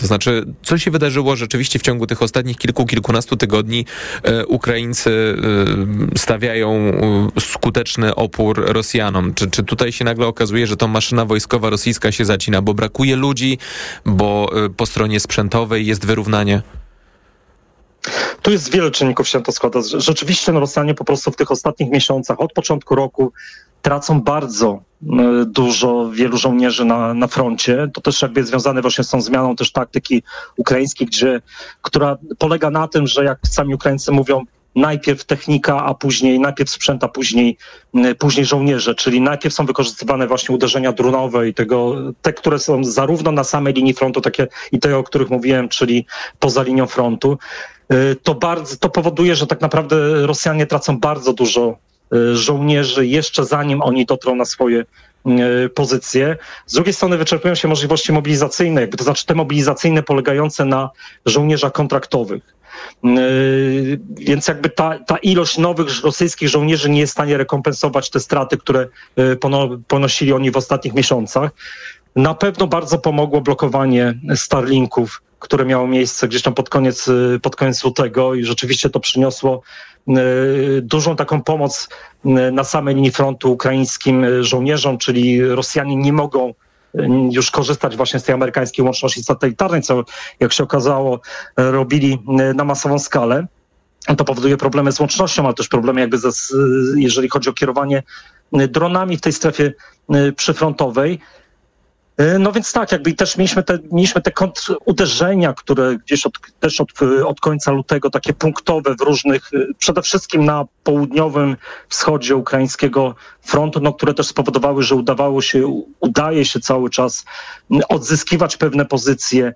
To znaczy, co się wydarzyło rzeczywiście w ciągu tych ostatnich kilkunastu tygodni? Ukraińcy stawiają skuteczny opór Rosjanom. Czy tutaj się nagle okazuje, że to maszyna wojskowa rosyjska się zacina, bo brakuje ludzi, bo po stronie sprzętowej jest wyrównanie? Tu jest wiele czynników, się na to składa. Rzeczywiście Rosjanie po prostu w tych ostatnich miesiącach, od początku roku, tracą bardzo wielu żołnierzy na froncie. To też jakby związane właśnie z tą zmianą też taktyki ukraińskiej, która polega na tym, że jak sami Ukraińcy mówią, najpierw technika, a później najpierw sprzęt, a później żołnierze, czyli najpierw są wykorzystywane właśnie uderzenia dronowe i te, które są zarówno na samej linii frontu, takie i te, o których mówiłem, czyli poza linią frontu. To powoduje, że tak naprawdę Rosjanie tracą bardzo dużo żołnierzy jeszcze zanim oni dotrą na swoje pozycje. Z drugiej strony wyczerpują się możliwości mobilizacyjne, to znaczy te mobilizacyjne polegające na żołnierzach kontraktowych. Więc jakby ta ilość nowych rosyjskich żołnierzy nie jest w stanie rekompensować te straty, które ponosili oni w ostatnich miesiącach. Na pewno bardzo pomogło blokowanie Starlinków, które miało miejsce gdzieś tam pod koniec lutego i rzeczywiście to przyniosło dużą taką pomoc na samej linii frontu ukraińskim żołnierzom, czyli Rosjanie nie mogą już korzystać właśnie z tej amerykańskiej łączności satelitarnej, co jak się okazało robili na masową skalę. To powoduje problemy z łącznością, ale też problemy jakby jeżeli chodzi o kierowanie dronami w tej strefie przyfrontowej. No więc tak, jakby też mieliśmy te kontruderzenia, które gdzieś od końca lutego, takie punktowe w różnych, przede wszystkim na południowym wschodzie ukraińskiego frontu, które też spowodowały, że udaje się cały czas odzyskiwać pewne pozycje,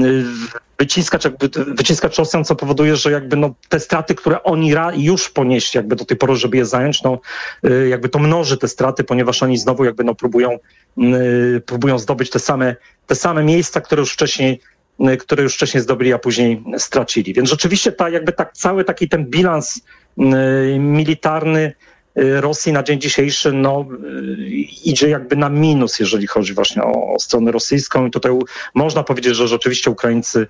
wyciskać Rosjan, co powoduje, że jakby te straty, które oni już ponieśli jakby do tej pory, żeby je zająć, jakby to mnoży te straty, ponieważ oni znowu jakby próbują zdobyć te same miejsca, które już wcześniej zdobyli, a później stracili. Więc rzeczywiście cały taki ten bilans militarny Rosji na dzień dzisiejszy idzie jakby na minus, jeżeli chodzi właśnie o stronę rosyjską i tutaj można powiedzieć, że rzeczywiście Ukraińcy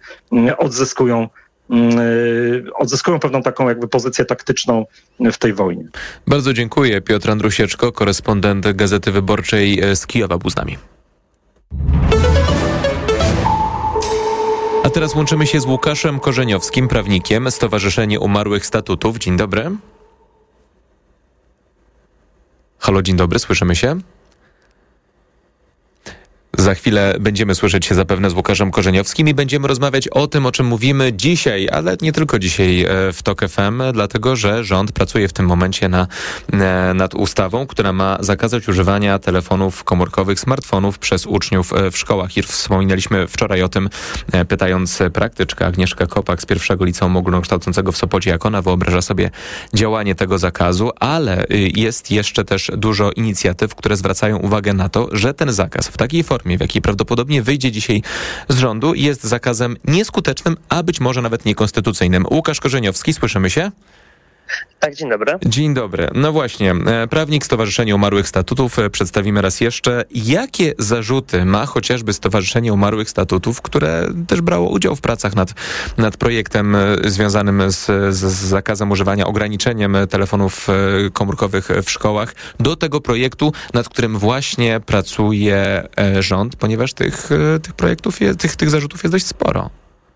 odzyskują pewną taką jakby pozycję taktyczną w tej wojnie. Bardzo dziękuję. Piotr Andrusieczko, korespondent Gazety Wyborczej z Kijowa, był z nami. A teraz łączymy się z Łukaszem Korzeniowskim, prawnikiem, Stowarzyszenie Umarłych Statutów. Dzień dobry. Halo, dzień dobry, słyszymy się? Za chwilę będziemy słyszeć się zapewne z Łukaszem Korzeniowskim i będziemy rozmawiać o tym, o czym mówimy dzisiaj, ale nie tylko dzisiaj w TOK FM, dlatego że rząd pracuje w tym momencie nad ustawą, która ma zakazać używania telefonów komórkowych, smartfonów przez uczniów w szkołach. I wspominaliśmy wczoraj o tym, pytając praktyczkę Agnieszkę Kopak z pierwszego liceum ogólnokształcącego w Sopocie, jak ona wyobraża sobie działanie tego zakazu, ale jest jeszcze też dużo inicjatyw, które zwracają uwagę na to, że ten zakaz w takiej formie, w jakiej prawdopodobnie wyjdzie dzisiaj z rządu, jest zakazem nieskutecznym, a być może nawet niekonstytucyjnym. Łukasz Korzeniowski, słyszymy się? Tak, dzień dobry. Dzień dobry. No właśnie, prawnik Stowarzyszenia Umarłych Statutów. Przedstawimy raz jeszcze, jakie zarzuty ma chociażby Stowarzyszenie Umarłych Statutów, które też brało udział w pracach nad projektem związanym z zakazem używania, ograniczeniem telefonów komórkowych w szkołach, do tego projektu, nad którym właśnie pracuje rząd, ponieważ tych projektów, tych zarzutów jest dość sporo.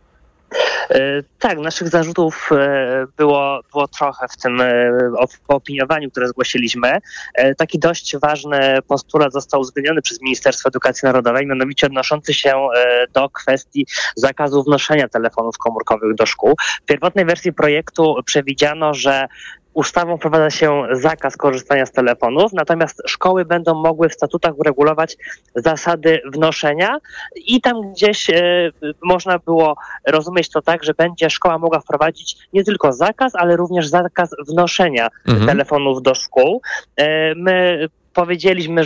Tak, naszych zarzutów było trochę w tym opiniowaniu, które zgłosiliśmy. Taki dość ważny postulat został uwzględniony przez Ministerstwo Edukacji Narodowej, mianowicie odnoszący się do kwestii zakazu wnoszenia telefonów komórkowych do szkół. W pierwotnej wersji projektu przewidziano, że ustawą wprowadza się zakaz korzystania z telefonów, natomiast szkoły będą mogły w statutach uregulować zasady wnoszenia i tam gdzieś można było rozumieć to tak, że będzie szkoła mogła wprowadzić nie tylko zakaz, ale również zakaz wnoszenia telefonów do szkół. My powiedzieliśmy, że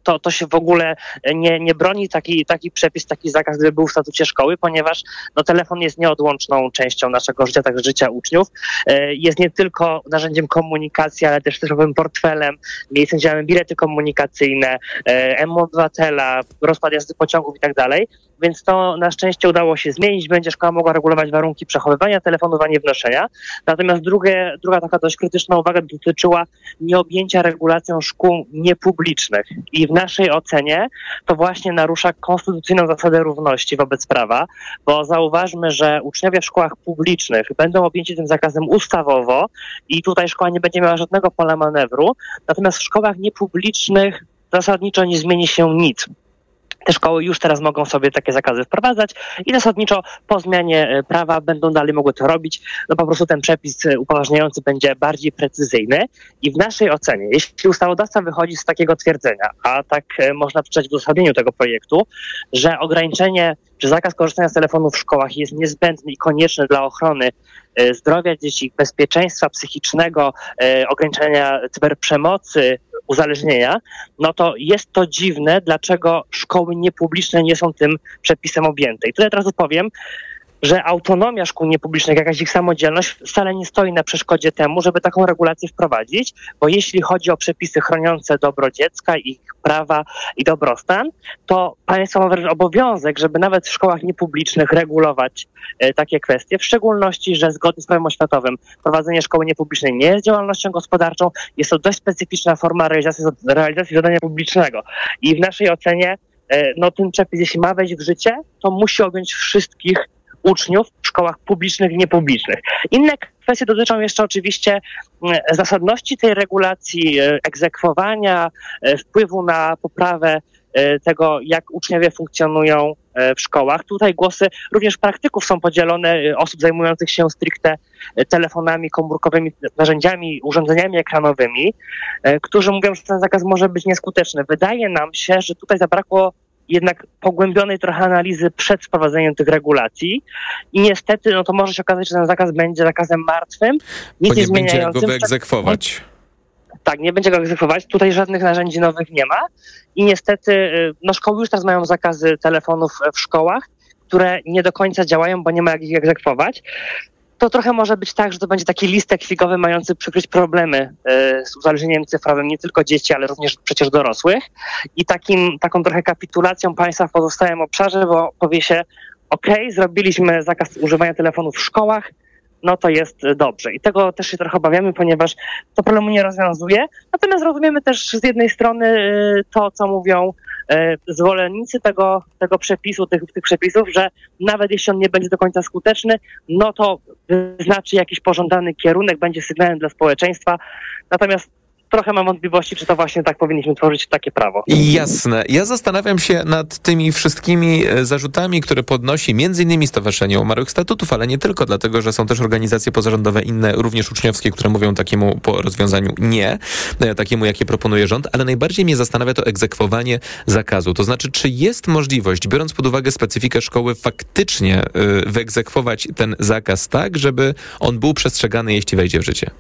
to się w ogóle nie broni taki przepis, taki zakaz, gdyby był w statucie szkoły, ponieważ telefon jest nieodłączną częścią naszego życia, także życia uczniów. Jest nie tylko narzędziem komunikacji, ale też cyfrowym portfelem, miejscem, gdzie mamy bilety komunikacyjne, M-Obywatela, rozkład jazdy pociągów i tak dalej. Więc to na szczęście udało się zmienić. Będzie szkoła mogła regulować warunki przechowywania telefonów, a nie wnoszenia. Natomiast druga taka dość krytyczna uwaga dotyczyła nieobjęcia regulacją szkół niepublicznych. I w naszej ocenie to właśnie narusza konstytucyjną zasadę równości wobec prawa, bo zauważmy, że uczniowie w szkołach publicznych będą objęci tym zakazem ustawowo i tutaj szkoła nie będzie miała żadnego pola manewru. Natomiast w szkołach niepublicznych zasadniczo nie zmieni się nic. Te szkoły już teraz mogą sobie takie zakazy wprowadzać i zasadniczo po zmianie prawa będą dalej mogły to robić. Po prostu ten przepis upoważniający będzie bardziej precyzyjny i w naszej ocenie, jeśli ustawodawca wychodzi z takiego twierdzenia, a tak można przeczytać w uzasadnieniu tego projektu, że ograniczenie czy zakaz korzystania z telefonów w szkołach jest niezbędny i konieczny dla ochrony zdrowia dzieci, bezpieczeństwa psychicznego, ograniczenia cyberprzemocy, uzależnienia, to jest to dziwne, dlaczego szkoły niepubliczne nie są tym przepisem objęte. I tutaj od razu powiem, że autonomia szkół niepublicznych, jakaś ich samodzielność wcale nie stoi na przeszkodzie temu, żeby taką regulację wprowadzić, bo jeśli chodzi o przepisy chroniące dobro dziecka, ich prawa i dobrostan, to państwo ma wręcz obowiązek, żeby nawet w szkołach niepublicznych regulować takie kwestie, w szczególności, że zgodnie z prawem oświatowym prowadzenie szkoły niepublicznej nie jest działalnością gospodarczą, jest to dość specyficzna forma realizacji zadania publicznego. I w naszej ocenie ten przepis, jeśli ma wejść w życie, to musi objąć wszystkich uczniów w szkołach publicznych i niepublicznych. Inne kwestie dotyczą jeszcze oczywiście zasadności tej regulacji, egzekwowania, wpływu na poprawę tego, jak uczniowie funkcjonują w szkołach. Tutaj głosy również praktyków są podzielone, osób zajmujących się stricte telefonami komórkowymi, narzędziami, urządzeniami ekranowymi, którzy mówią, że ten zakaz może być nieskuteczny. Wydaje nam się, że tutaj zabrakło jednak pogłębionej trochę analizy przed wprowadzeniem tych regulacji i niestety to może się okazać, że ten zakaz będzie zakazem martwym, nic nie zmieniającym. Będzie go wyegzekwować. Tak, nie będzie go egzekwować. Tutaj żadnych narzędzi nowych nie ma i niestety szkoły już teraz mają zakazy telefonów w szkołach, które nie do końca działają, bo nie ma jak ich egzekwować. To trochę może być tak, że to będzie taki listek figowy mający przykryć problemy z uzależnieniem cyfrowym nie tylko dzieci, ale również przecież dorosłych. I taką trochę kapitulacją państwa w pozostałym obszarze, bo powie się, zrobiliśmy zakaz używania telefonów w szkołach, to jest dobrze. I tego też się trochę obawiamy, ponieważ to problemu nie rozwiązuje. Natomiast rozumiemy też z jednej strony to, co mówią zwolennicy tego przepisu, tych przepisów, że nawet jeśli on nie będzie do końca skuteczny, to wyznaczy jakiś pożądany kierunek, będzie sygnałem dla społeczeństwa. Natomiast trochę mam wątpliwości, czy to właśnie tak powinniśmy tworzyć takie prawo. Jasne. Ja zastanawiam się nad tymi wszystkimi zarzutami, które podnosi m.in. Stowarzyszenie Umarłych Statutów, ale nie tylko, dlatego że są też organizacje pozarządowe inne, również uczniowskie, które mówią takiemu rozwiązaniu nie, takiemu jakie proponuje rząd, ale najbardziej mnie zastanawia to egzekwowanie zakazu. To znaczy, czy jest możliwość, biorąc pod uwagę specyfikę szkoły, faktycznie wyegzekwować ten zakaz tak, żeby on był przestrzegany, jeśli wejdzie w życie?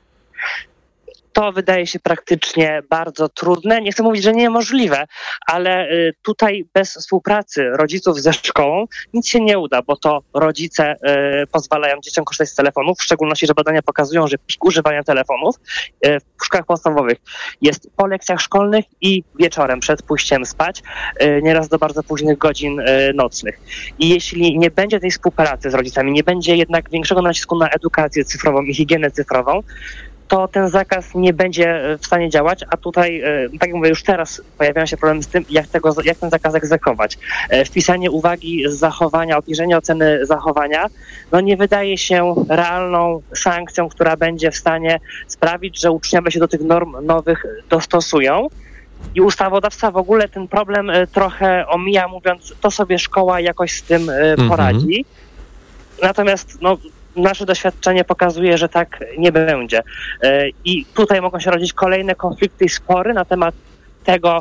To wydaje się praktycznie bardzo trudne. Nie chcę mówić, że niemożliwe, ale tutaj bez współpracy rodziców ze szkołą nic się nie uda, bo to rodzice pozwalają dzieciom korzystać z telefonów, w szczególności, że badania pokazują, że pik używania telefonów w szkołach podstawowych jest po lekcjach szkolnych i wieczorem przed pójściem spać, nieraz do bardzo późnych godzin nocnych. I jeśli nie będzie tej współpracy z rodzicami, nie będzie jednak większego nacisku na edukację cyfrową i higienę cyfrową, to ten zakaz nie będzie w stanie działać, a tutaj, tak jak mówię, już teraz pojawiają się problemy z tym, jak ten zakaz egzekwować. Wpisanie uwagi z zachowania, obniżenie oceny zachowania, nie wydaje się realną sankcją, która będzie w stanie sprawić, że uczniowie się do tych norm nowych dostosują. I ustawodawca w ogóle ten problem trochę omija, mówiąc, to sobie szkoła jakoś z tym poradzi. Natomiast nasze doświadczenie pokazuje, że tak nie będzie. I tutaj mogą się rodzić kolejne konflikty i spory na temat tego,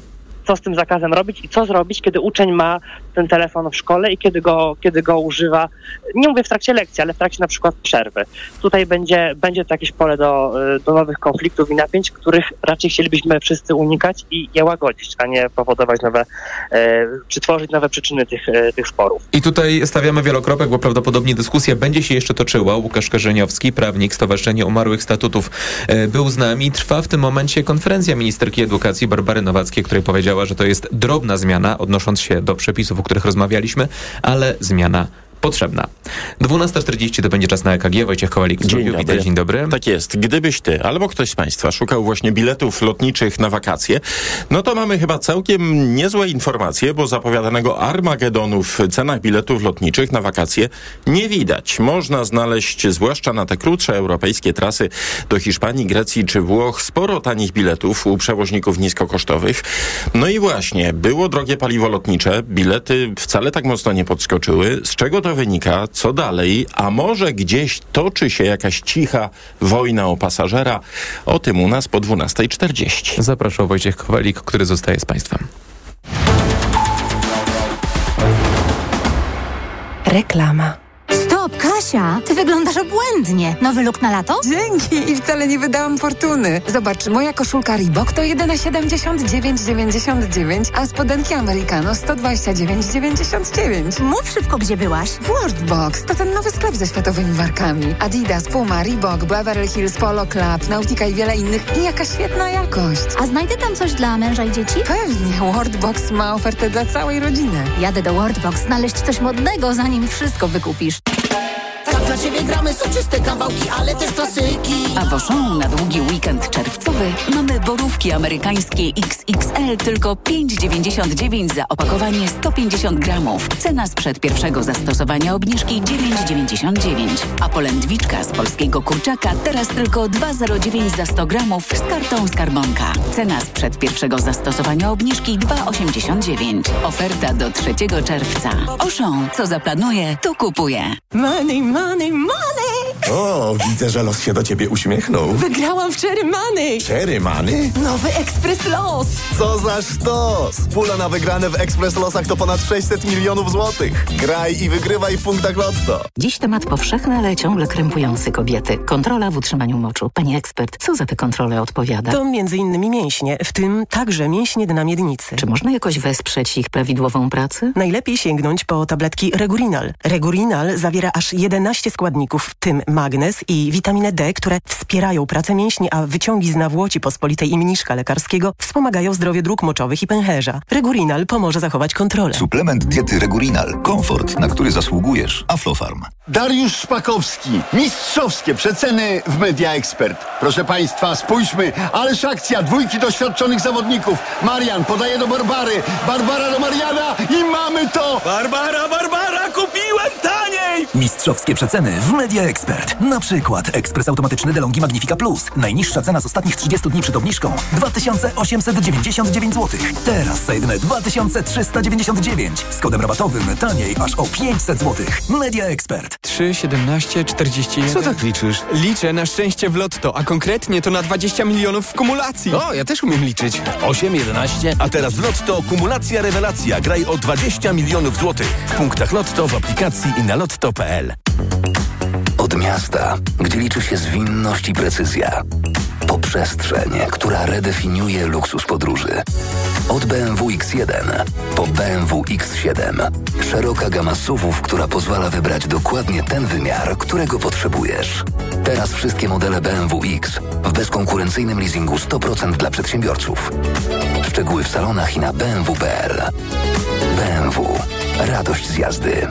co z tym zakazem robić i co zrobić, kiedy uczeń ma ten telefon w szkole i kiedy go używa, nie mówię w trakcie lekcji, ale w trakcie na przykład przerwy. Tutaj będzie to jakieś pole do nowych konfliktów i napięć, których raczej chcielibyśmy wszyscy unikać i je łagodzić, a nie powodować nowe, czy tworzyć nowe przyczyny tych sporów. I tutaj stawiamy wielokropek, bo prawdopodobnie dyskusja będzie się jeszcze toczyła. Łukasz Korzeniowski, prawnik, Stowarzyszenie Umarłych Statutów, był z nami. Trwa w tym momencie konferencja ministerki edukacji Barbary Nowackiej, której powiedziała, że to jest drobna zmiana, odnosząc się do przepisów, o których rozmawialiśmy, ale zmiana potrzebna. 12:40 to będzie czas na EKG. Wojciech Kowalik w studiu. Witaj, dzień dobry. Tak jest. Gdybyś ty albo ktoś z państwa szukał właśnie biletów lotniczych na wakacje, no to mamy chyba całkiem niezłe informacje, bo zapowiadanego Armagedonu w cenach biletów lotniczych na wakacje nie widać. Można znaleźć, zwłaszcza na te krótsze europejskie trasy do Hiszpanii, Grecji czy Włoch, sporo tanich biletów u przewoźników niskokosztowych. No i właśnie, było drogie paliwo lotnicze, bilety wcale tak mocno nie podskoczyły. Z czego to wynika? Co dalej? A może gdzieś toczy się jakaś cicha wojna o pasażera? O tym u nas po 12:40. Zapraszam Wojciech Kowalik, który zostaje z państwem. Reklama. Stop, Kasia! Ty wyglądasz obłędnie. Nowy look na lato? Dzięki i wcale nie wydałam fortuny. Zobacz, moja koszulka Reebok to jedyne 79,99, a spodenki Americano 129,99. Mów szybko, gdzie byłaś. Worldbox to ten nowy sklep ze światowymi markami. Adidas, Puma, Reebok, Beverly Hills, Polo Club, Nautica i wiele innych. I jaka świetna jakość. A znajdę tam coś dla męża i dzieci? Pewnie, Worldbox ma ofertę dla całej rodziny. Jadę do Worldbox znaleźć coś modnego, zanim wszystko wykupisz. Tak dla Ciebie gramy soczyste kawałki, ale też klasyki. A w Auchan na długi weekend czerwcowy mamy borówki amerykańskie XXL tylko 5,99 za opakowanie 150 gramów. Cena sprzed pierwszego zastosowania obniżki 9,99. A polędwiczka z polskiego kurczaka teraz tylko 2,09 za 100 gramów z kartą Skarbonka. Cena sprzed pierwszego zastosowania obniżki 2,89. Oferta do 3 czerwca. Auchan, co zaplanuje, to kupuje. Money, money, money! O, widzę, że los się do ciebie uśmiechnął. Wygrałam w Cherry Money! Cherry Money? Nowy Ekspres Los! Co za sztos! Pula na wygrane w Ekspres Losach to ponad 600 milionów złotych. Graj i wygrywaj w punktach Lotto. Dziś temat powszechny, ale ciągle krępujący kobiety. Kontrola w utrzymaniu moczu. Pani ekspert, co za tę kontrolę odpowiada? To m.in. mięśnie, w tym także mięśnie dna miednicy. Czy można jakoś wesprzeć ich prawidłową pracę? Najlepiej sięgnąć po tabletki Regurinal. Regurinal zawiera aż 11 składników, w tym magnez i witaminę D, które wspierają pracę mięśni, a wyciągi z nawłoci pospolitej i mniszka lekarskiego wspomagają zdrowie dróg moczowych i pęcherza. Regurinal pomoże zachować kontrolę. Suplement diety Regurinal. Komfort, na który zasługujesz. Aflofarm. Dariusz Szpakowski. Mistrzowskie przeceny w Media Expert. Proszę Państwa, spójrzmy, ależ akcja, dwójki doświadczonych zawodników. Marian podaje do Barbary, Barbara do Mariana i mamy to! Barbara, kupiłem taniej! Mistrzowskie przeceny w Media Expert. Na przykład ekspres automatyczny DeLonghi Magnifica Plus. Najniższa cena z ostatnich 30 dni przed obniżką 2899 zł. Teraz za jedyne 2399. Z kodem rabatowym taniej aż o 500 zł. Media Expert. 3, 17, 41. Co tak liczysz? Liczę na szczęście w lotto, a konkretnie to na 20 milionów w kumulacji. O, ja też umiem liczyć. 8, 11. A teraz w Lotto kumulacja rewelacja. Graj o 20 milionów złotych. W punktach Lotto, w aplikacji i na lotto.pl. Od miasta, gdzie liczy się zwinność i precyzja, po przestrzeń, która redefiniuje luksus podróży. Od BMW X1 po BMW X7. Szeroka gama SUV-ów, która pozwala wybrać dokładnie ten wymiar, którego potrzebujesz. Teraz wszystkie modele BMW X w bezkonkurencyjnym leasingu 100% dla przedsiębiorców. Szczegóły w salonach i na bmw.pl. BMW. Radość z jazdy.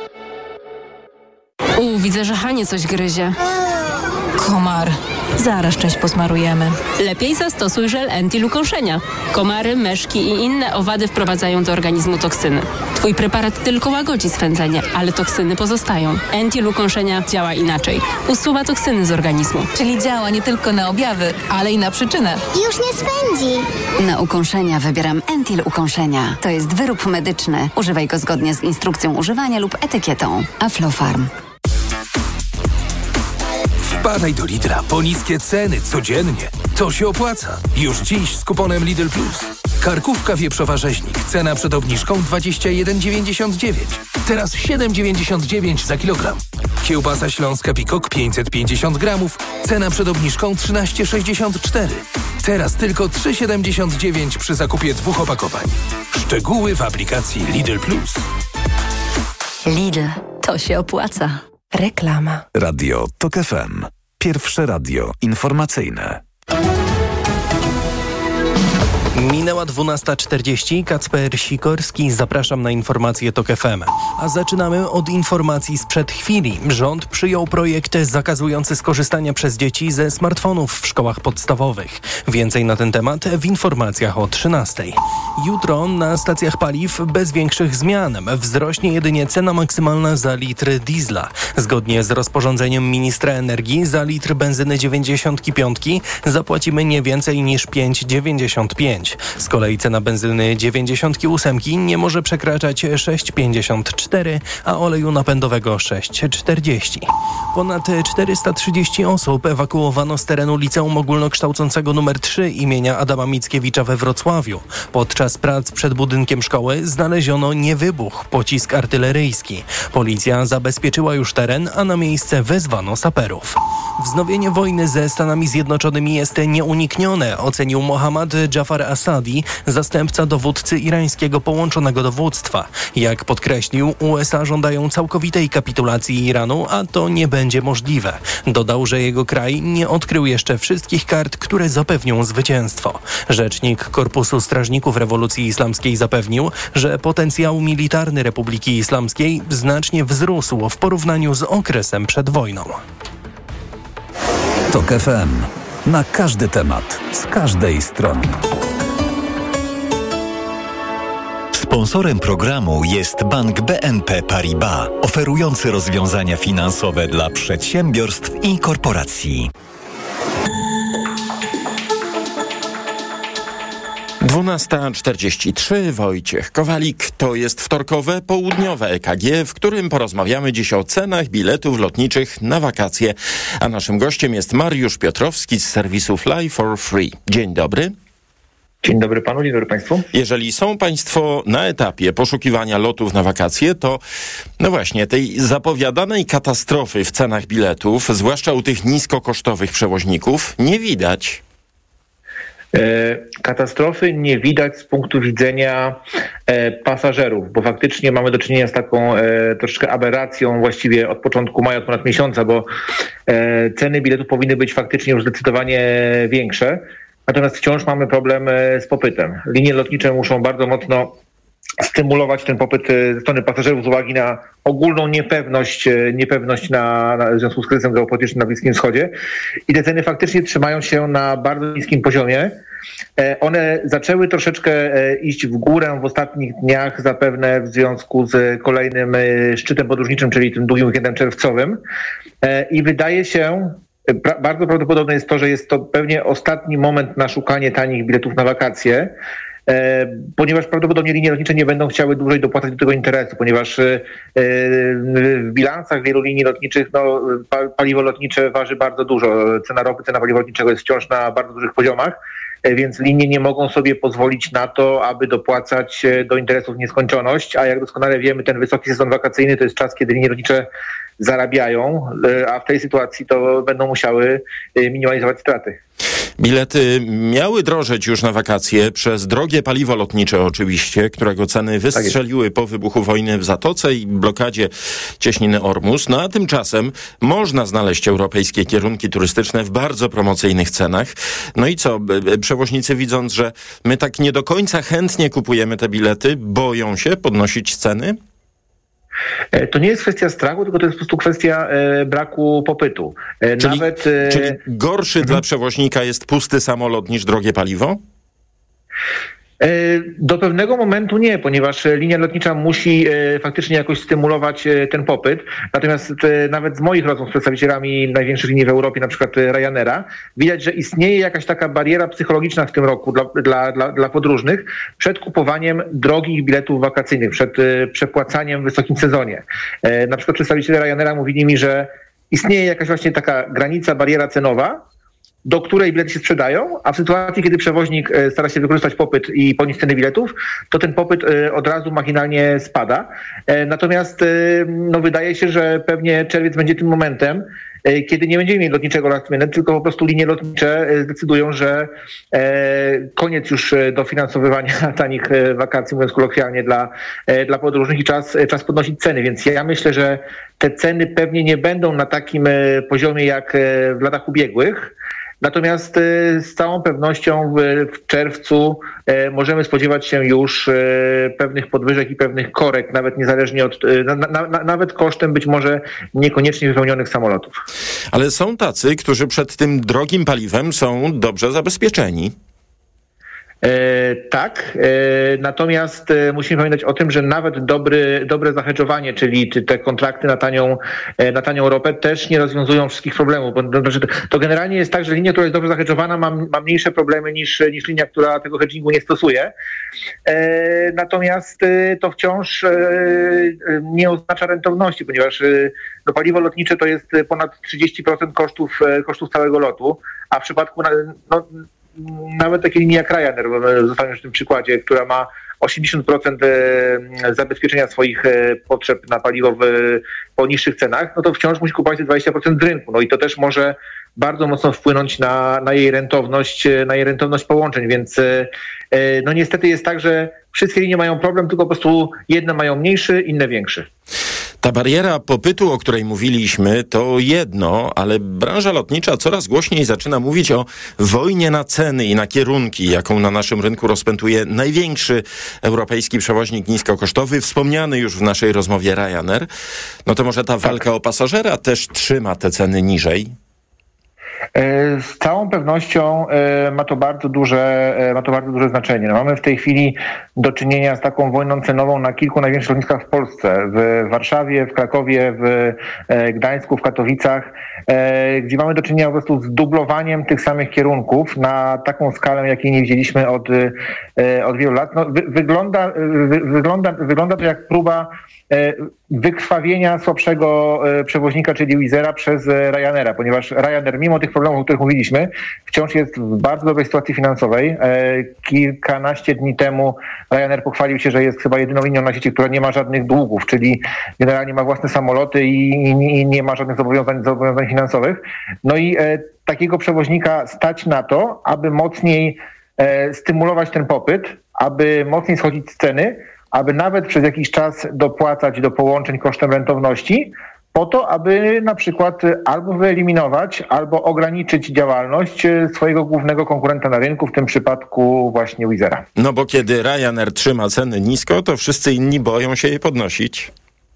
Widzę, że Hanie coś gryzie. Komar. Zaraz część posmarujemy. Lepiej zastosuj żel Entil-ukąszenia. Komary, meszki i inne owady wprowadzają do organizmu toksyny. Twój preparat tylko łagodzi swędzenie, ale toksyny pozostają. Entil-ukąszenia działa inaczej. Usuwa toksyny z organizmu. Czyli działa nie tylko na objawy, ale i na przyczynę. Już nie swędzi. Na ukąszenia wybieram Entil-ukąszenia. To jest wyrób medyczny. Używaj go zgodnie z instrukcją używania lub etykietą. Aflofarm. Wpadaj do Lidla po niskie ceny codziennie. To się opłaca. Już dziś z kuponem Lidl Plus. Karkówka wieprzowa rzeźnik. Cena przed obniżką 21,99. Teraz 7,99 za kilogram. Kiełbasa śląska Pikok 550 gramów. Cena przed obniżką 13,64. Teraz tylko 3,79 przy zakupie 2 opakowań. Szczegóły w aplikacji Lidl Plus. Lidl, to się opłaca. Reklama. Radio TOK FM. Pierwsze radio informacyjne. Minęła 12:40. Kacper Sikorski, zapraszam na informacje TOK FM. A zaczynamy od informacji sprzed chwili. Rząd przyjął projekt zakazujący skorzystania przez dzieci ze smartfonów w szkołach podstawowych. Więcej na ten temat w informacjach o 13:00. Jutro na stacjach paliw bez większych zmian. Wzrośnie jedynie cena maksymalna za litr diesla. Zgodnie z rozporządzeniem ministra energii za litr benzyny 95 zapłacimy nie więcej niż 5,95. Z kolei cena benzyny 98 nie może przekraczać 6,54, a oleju napędowego 6,40. Ponad 430 osób ewakuowano z terenu liceum ogólnokształcącego nr 3 imienia Adama Mickiewicza we Wrocławiu. Podczas prac przed budynkiem szkoły znaleziono niewybuch, pocisk artyleryjski. Policja zabezpieczyła już teren, a na miejsce wezwano saperów. Wznowienie wojny ze Stanami Zjednoczonymi jest nieuniknione, ocenił Mohammad Jafar Assadi, zastępca dowódcy irańskiego połączonego dowództwa. Jak podkreślił, USA żądają całkowitej kapitulacji Iranu, a to nie będzie możliwe. Dodał, że jego kraj nie odkrył jeszcze wszystkich kart, które zapewnią zwycięstwo. Rzecznik Korpusu Strażników Rewolucji Islamskiej zapewnił, że potencjał militarny Republiki Islamskiej znacznie wzrósł w porównaniu z okresem przed wojną. TOK FM. Na każdy temat, z każdej strony. Sponsorem programu jest Bank BNP Paribas, oferujący rozwiązania finansowe dla przedsiębiorstw i korporacji. 12:43. Wojciech Kowalik. To jest wtorkowe, południowe EKG, w którym porozmawiamy dziś o cenach biletów lotniczych na wakacje. A naszym gościem jest Mariusz Piotrowski z serwisu Fly for Free. Dzień dobry. Dzień dobry panu, dzień dobry państwu. Jeżeli są państwo na etapie poszukiwania lotów na wakacje, to no właśnie tej zapowiadanej katastrofy w cenach biletów, zwłaszcza u tych niskokosztowych przewoźników, nie widać. Katastrofy nie widać z punktu widzenia pasażerów, bo faktycznie mamy do czynienia z taką troszeczkę aberracją właściwie od początku maja, od ponad miesiąca, bo ceny biletów powinny być faktycznie już zdecydowanie większe, natomiast wciąż mamy problem z popytem. Linie lotnicze muszą bardzo mocno stymulować ten popyt ze strony pasażerów z uwagi na ogólną niepewność w związku z kryzysem geopolitycznym na Bliskim Wschodzie. I te ceny faktycznie trzymają się na bardzo niskim poziomie. One zaczęły troszeczkę iść w górę w ostatnich dniach, zapewne w związku z kolejnym szczytem podróżniczym, czyli tym długim weekendem czerwcowym. I wydaje się, bardzo prawdopodobne jest to, że jest to pewnie ostatni moment na szukanie tanich biletów na wakacje, ponieważ prawdopodobnie linie lotnicze nie będą chciały dłużej dopłacać do tego interesu, ponieważ w bilansach wielu linii lotniczych paliwo lotnicze waży bardzo dużo. Cena ropy, cena paliwa lotniczego jest wciąż na bardzo dużych poziomach, więc linie nie mogą sobie pozwolić na to, aby dopłacać do interesów w nieskończoność, a jak doskonale wiemy, ten wysoki sezon wakacyjny to jest czas, kiedy linie lotnicze zarabiają, a w tej sytuacji to będą musiały minimalizować straty. Bilety miały drożeć już na wakacje przez drogie paliwo lotnicze oczywiście, którego ceny wystrzeliły po wybuchu wojny w Zatoce i blokadzie cieśniny Ormus. No a tymczasem można znaleźć europejskie kierunki turystyczne w bardzo promocyjnych cenach. No i co? Przewoźnicy, widząc, że my tak nie do końca chętnie kupujemy te bilety, boją się podnosić ceny? To nie jest kwestia strachu, tylko to jest po prostu kwestia braku popytu. Czyli gorszy dla przewoźnika jest pusty samolot niż drogie paliwo? Do pewnego momentu nie, ponieważ linia lotnicza musi faktycznie jakoś stymulować ten popyt. Natomiast nawet z moich rozmów z przedstawicielami największych linii w Europie, na przykład Ryanaira, widać, że istnieje jakaś taka bariera psychologiczna w tym roku dla podróżnych przed kupowaniem drogich biletów wakacyjnych, przed przepłacaniem w wysokim sezonie. Na przykład przedstawiciele Ryanaira mówili mi, że istnieje jakaś właśnie taka granica, bariera cenowa, do której bilety się sprzedają, a w sytuacji, kiedy przewoźnik stara się wykorzystać popyt i podnieść ceny biletów, to ten popyt od razu machinalnie spada. Natomiast wydaje się, że pewnie czerwiec będzie tym momentem, kiedy nie będziemy mieli lotniczego last minute, tylko po prostu linie lotnicze zdecydują, że koniec już dofinansowywania tanich wakacji, mówiąc kolokwialnie, dla podróżnych i czas podnosić ceny. Więc ja myślę, że te ceny pewnie nie będą na takim poziomie jak w latach ubiegłych.なz całą pewnością w czerwcu możemy spodziewać się już pewnych podwyżek i pewnych korekt, nawet niezależnie od, nawet kosztem być może niekoniecznie wypełnionych samolotów. Ale są tacy, którzy przed tym drogim paliwem są dobrze zabezpieczeni. Tak, natomiast musimy pamiętać o tym, że nawet dobre zahedżowanie, czyli te kontrakty na tanią ropę też nie rozwiązują wszystkich problemów, bo to generalnie jest tak, że linia, która jest dobrze zahedżowana, ma mniejsze problemy niż linia, która tego hedgingu nie stosuje. Natomiast to wciąż nie oznacza rentowności, ponieważ paliwo lotnicze to jest ponad 30% kosztów całego lotu, a w przypadku nawet takie linie jak Ryanair, zostaniesz w tym przykładzie, która ma 80% zabezpieczenia swoich potrzeb na paliwo po niższych cenach, no to wciąż musi kupować 20% z rynku. No i to też może bardzo mocno wpłynąć na jej rentowność połączeń, więc no niestety jest tak, że wszystkie linie mają problem, tylko po prostu jedne mają mniejszy, inne większy. Ta bariera popytu, o której mówiliśmy, to jedno, ale branża lotnicza coraz głośniej zaczyna mówić o wojnie na ceny i na kierunki, jaką na naszym rynku rozpętuje największy europejski przewoźnik niskokosztowy, wspomniany już w naszej rozmowie Ryanair. No to może ta walka o pasażera też trzyma te ceny niżej? Z całą pewnością ma to bardzo duże znaczenie. No, mamy w tej chwili do czynienia z taką wojną cenową na kilku największych lotniskach w Polsce. W Warszawie, w Krakowie, w Gdańsku, w Katowicach, gdzie mamy do czynienia po prostu z dublowaniem tych samych kierunków na taką skalę, jakiej nie widzieliśmy od wielu lat. No, wygląda to jak próba wykrwawienia słabszego przewoźnika, czyli Wizz Aira przez Ryanaira, ponieważ Ryanair, mimo tych problemów, o których mówiliśmy, wciąż jest w bardzo dobrej sytuacji finansowej. Kilkanaście dni temu Ryanair pochwalił się, że jest chyba jedyną linią na świecie, która nie ma żadnych długów, czyli generalnie ma własne samoloty i nie ma żadnych zobowiązań finansowych. No i takiego przewoźnika stać na to, aby mocniej stymulować ten popyt, aby mocniej schodzić z ceny, aby nawet przez jakiś czas dopłacać do połączeń kosztem rentowności, po to, aby na przykład albo wyeliminować, albo ograniczyć działalność swojego głównego konkurenta na rynku, w tym przypadku właśnie Wizz Aira. No bo kiedy Ryanair trzyma ceny nisko, to wszyscy inni boją się je podnosić.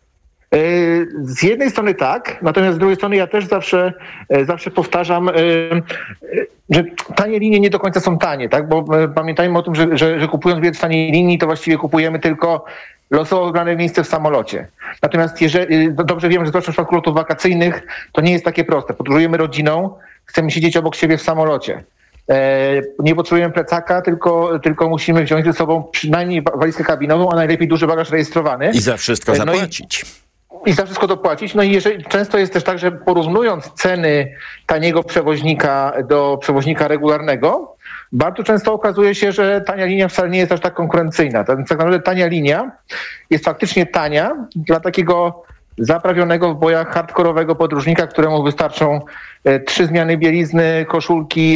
Z jednej strony tak, natomiast z drugiej strony ja też zawsze powtarzam, że tanie linie nie do końca są tanie, tak? Bo pamiętajmy o tym, że kupując bilet w taniej linii, to właściwie kupujemy tylko losowo wybrane miejsce w samolocie. Natomiast dobrze wiem, że zwłaszcza w przypadku lotów wakacyjnych to nie jest takie proste. Podróżujemy rodziną, chcemy siedzieć obok siebie w samolocie. Nie potrzebujemy plecaka, tylko musimy wziąć ze sobą przynajmniej walizkę kabinową, a najlepiej duży bagaż rejestrowany. I za wszystko zapłacić. I za wszystko dopłacić. No i często jest też tak, że porównując ceny taniego przewoźnika do przewoźnika regularnego, bardzo często okazuje się, że tania linia wcale nie jest aż tak konkurencyjna. Tak naprawdę tania linia jest faktycznie tania dla takiego zaprawionego w bojach hardkorowego podróżnika, któremu wystarczą 3 zmiany bielizny, koszulki,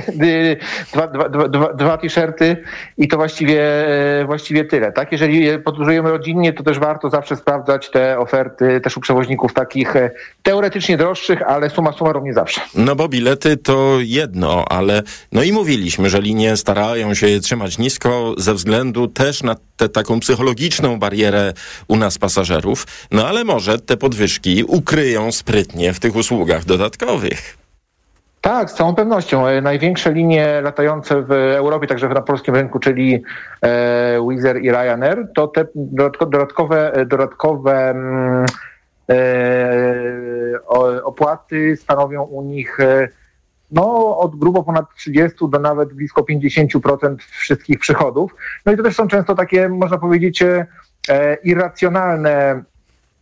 2 t-shirty i to właściwie tyle. Tak? Jeżeli podróżujemy rodzinnie, to też warto zawsze sprawdzać te oferty też u przewoźników takich teoretycznie droższych, ale summa summarum nie zawsze. No bo bilety to jedno, ale no i mówiliśmy, że linie starają się je trzymać nisko ze względu też na tę taką psychologiczną barierę u nas pasażerów, no ale może te podwyżki ukryją sprytnie w tych usługach dodatkowych. Tak, z całą pewnością. Największe linie latające w Europie, także na polskim rynku, czyli Wizz Air i Ryanair, to te dodatkowe opłaty stanowią u nich od grubo ponad 30 do nawet blisko 50% wszystkich przychodów. No i to też są często takie, można powiedzieć, irracjonalne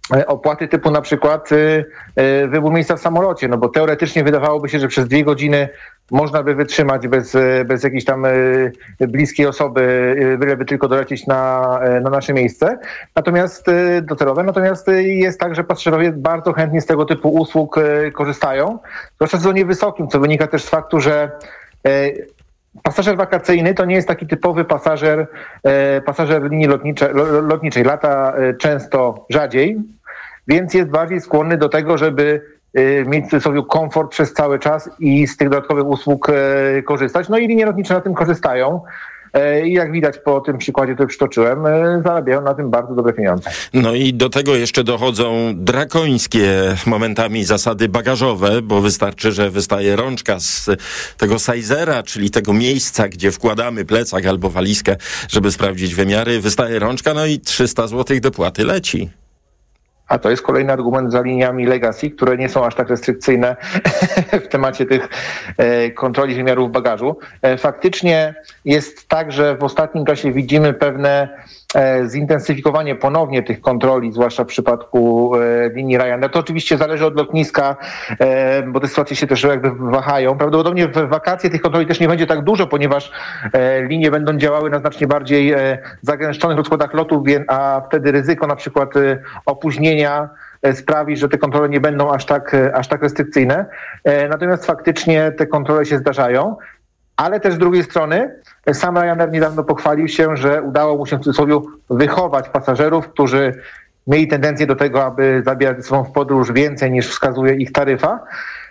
opłaty typu na przykład wybór miejsca w samolocie, no bo teoretycznie wydawałoby się, że przez 2 godziny można by wytrzymać bez jakiejś tam bliskiej osoby, byleby tylko dolecieć na nasze miejsce, natomiast docelowe. Natomiast jest tak, że pasażerowie bardzo chętnie z tego typu usług korzystają, zwłaszcza w sezonie wysokim, co wynika też z faktu, że pasażer wakacyjny to nie jest taki typowy pasażer linii lotniczej. Lata często rzadziej, więc jest bardziej skłonny do tego, żeby mieć w cudzysłowie komfort przez cały czas i z tych dodatkowych usług korzystać. No i linie lotnicze na tym korzystają. I jak widać po tym przykładzie, który przytoczyłem, zarabiają na tym bardzo dobre pieniądze. No i do tego jeszcze dochodzą drakońskie momentami zasady bagażowe, bo wystarczy, że wystaje rączka z tego sizera, czyli tego miejsca, gdzie wkładamy plecak albo walizkę, żeby sprawdzić wymiary. Wystaje rączka, no i 300 zł dopłaty leci. A to jest kolejny argument za liniami Legacy, które nie są aż tak restrykcyjne w temacie tych kontroli wymiarów bagażu. Faktycznie jest tak, że w ostatnim czasie widzimy pewne zintensyfikowanie ponownie tych kontroli, zwłaszcza w przypadku linii Ryanair. To oczywiście zależy od lotniska, bo te sytuacje się też jakby wahają. Prawdopodobnie w wakacje tych kontroli też nie będzie tak dużo, ponieważ linie będą działały na znacznie bardziej zagęszczonych rozkładach lotów, a wtedy ryzyko na przykład opóźnienia sprawi, że te kontrole nie będą aż tak restrykcyjne. Natomiast faktycznie te kontrole się zdarzają. Ale też z drugiej strony sam Ryanair niedawno pochwalił się, że udało mu się w cudzysłowie wychować pasażerów, którzy mieli tendencję do tego, aby zabierać ze sobą w podróż więcej niż wskazuje ich taryfa.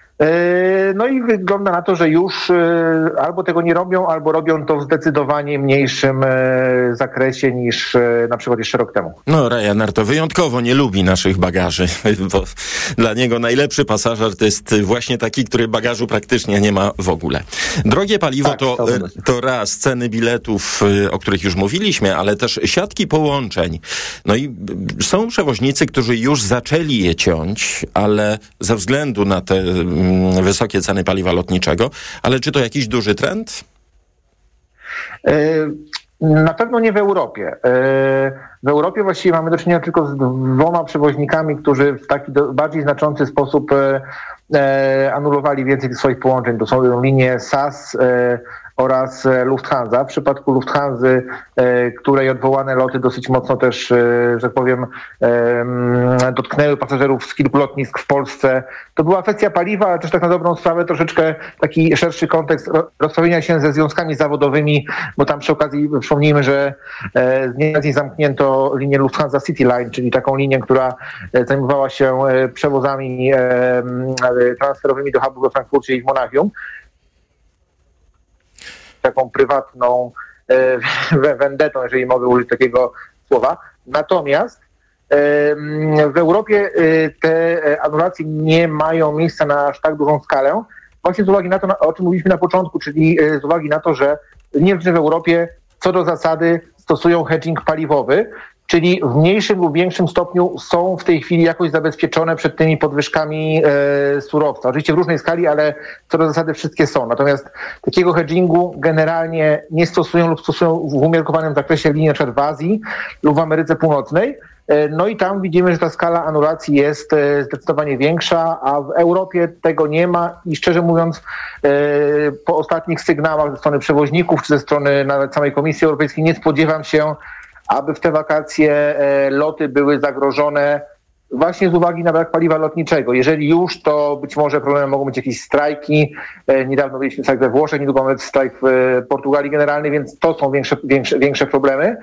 No i wygląda na to, że już albo tego nie robią, albo robią to w zdecydowanie mniejszym zakresie niż na przykład jeszcze rok temu. No Ryanair to wyjątkowo nie lubi naszych bagaży, bo dla niego najlepszy pasażer to jest właśnie taki, który bagażu praktycznie nie ma w ogóle. Drogie paliwo tak, to raz ceny biletów, o których już mówiliśmy, ale też siatki połączeń. No i są przewoźnicy, którzy już zaczęli je ciąć, ale ze względu na te wysokie ceny paliwa lotniczego, ale czy to jakiś duży trend? Na pewno nie w Europie. W Europie właściwie mamy do czynienia tylko z 2 przewoźnikami, którzy w taki bardziej znaczący sposób anulowali więcej swoich połączeń. To są linie SAS oraz Lufthansa. W przypadku Lufthansy, której odwołane loty dosyć mocno też, że tak powiem, dotknęły pasażerów z kilku lotnisk w Polsce. To była kwestia paliwa, ale też tak na dobrą sprawę troszeczkę taki szerszy kontekst rozprawienia się ze związkami zawodowymi, bo tam przy okazji przypomnijmy, że z dnia na dzień zamknięto linię Lufthansa CityLine, czyli taką linię, która zajmowała się przewozami transferowymi do hubu we Frankfurcie i w Monachium. Taką prywatną vendetą, jeżeli mogę użyć takiego słowa. Natomiast w Europie te anulacje nie mają miejsca na aż tak dużą skalę, właśnie z uwagi na to, o czym mówiliśmy na początku, czyli z uwagi na to, że linie lotnicze w Europie co do zasady stosują hedging paliwowy, czyli w mniejszym lub większym stopniu są w tej chwili jakoś zabezpieczone przed tymi podwyżkami surowca. Oczywiście w różnej skali, ale co do zasady wszystkie są. Natomiast takiego hedgingu generalnie nie stosują lub stosują w umiarkowanym zakresie linie na przykład w Azji lub w Ameryce Północnej. No i tam widzimy, że ta skala anulacji jest zdecydowanie większa, a w Europie tego nie ma i szczerze mówiąc po ostatnich sygnałach ze strony przewoźników czy ze strony nawet samej Komisji Europejskiej nie spodziewam się, aby w te wakacje loty były zagrożone właśnie z uwagi na brak paliwa lotniczego. Jeżeli już, to być może problemem mogą być jakieś strajki. Niedawno mieliśmy strajk we Włoszech, niedługo mamy strajk w Portugalii generalny, więc to są większe problemy.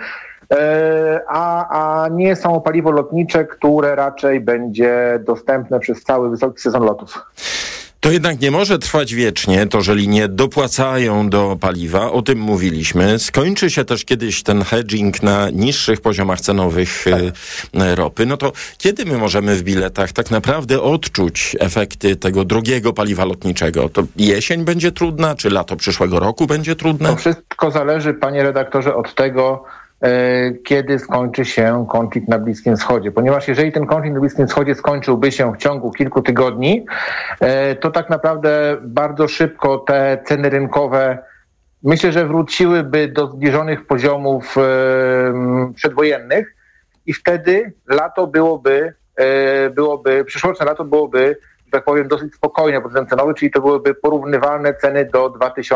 A nie są paliwo lotnicze, które raczej będzie dostępne przez cały wysoki sezon lotów. To jednak nie może trwać wiecznie, to że linie dopłacają do paliwa, o tym mówiliśmy. Skończy się też kiedyś ten hedging na niższych poziomach cenowych ropy. No to kiedy my możemy w biletach tak naprawdę odczuć efekty tego drogiego paliwa lotniczego? To jesień będzie trudna, czy lato przyszłego roku będzie trudne? To wszystko zależy, panie redaktorze, od tego, kiedy skończy się konflikt na Bliskim Wschodzie. Ponieważ jeżeli ten konflikt na Bliskim Wschodzie skończyłby się w ciągu kilku tygodni, to tak naprawdę bardzo szybko te ceny rynkowe myślę, że wróciłyby do zbliżonych poziomów przedwojennych i wtedy lato byłoby przyszłoroczne lato byłoby, że tak powiem, dosyć spokojne pod względem cenowy, czyli to byłyby porównywalne ceny do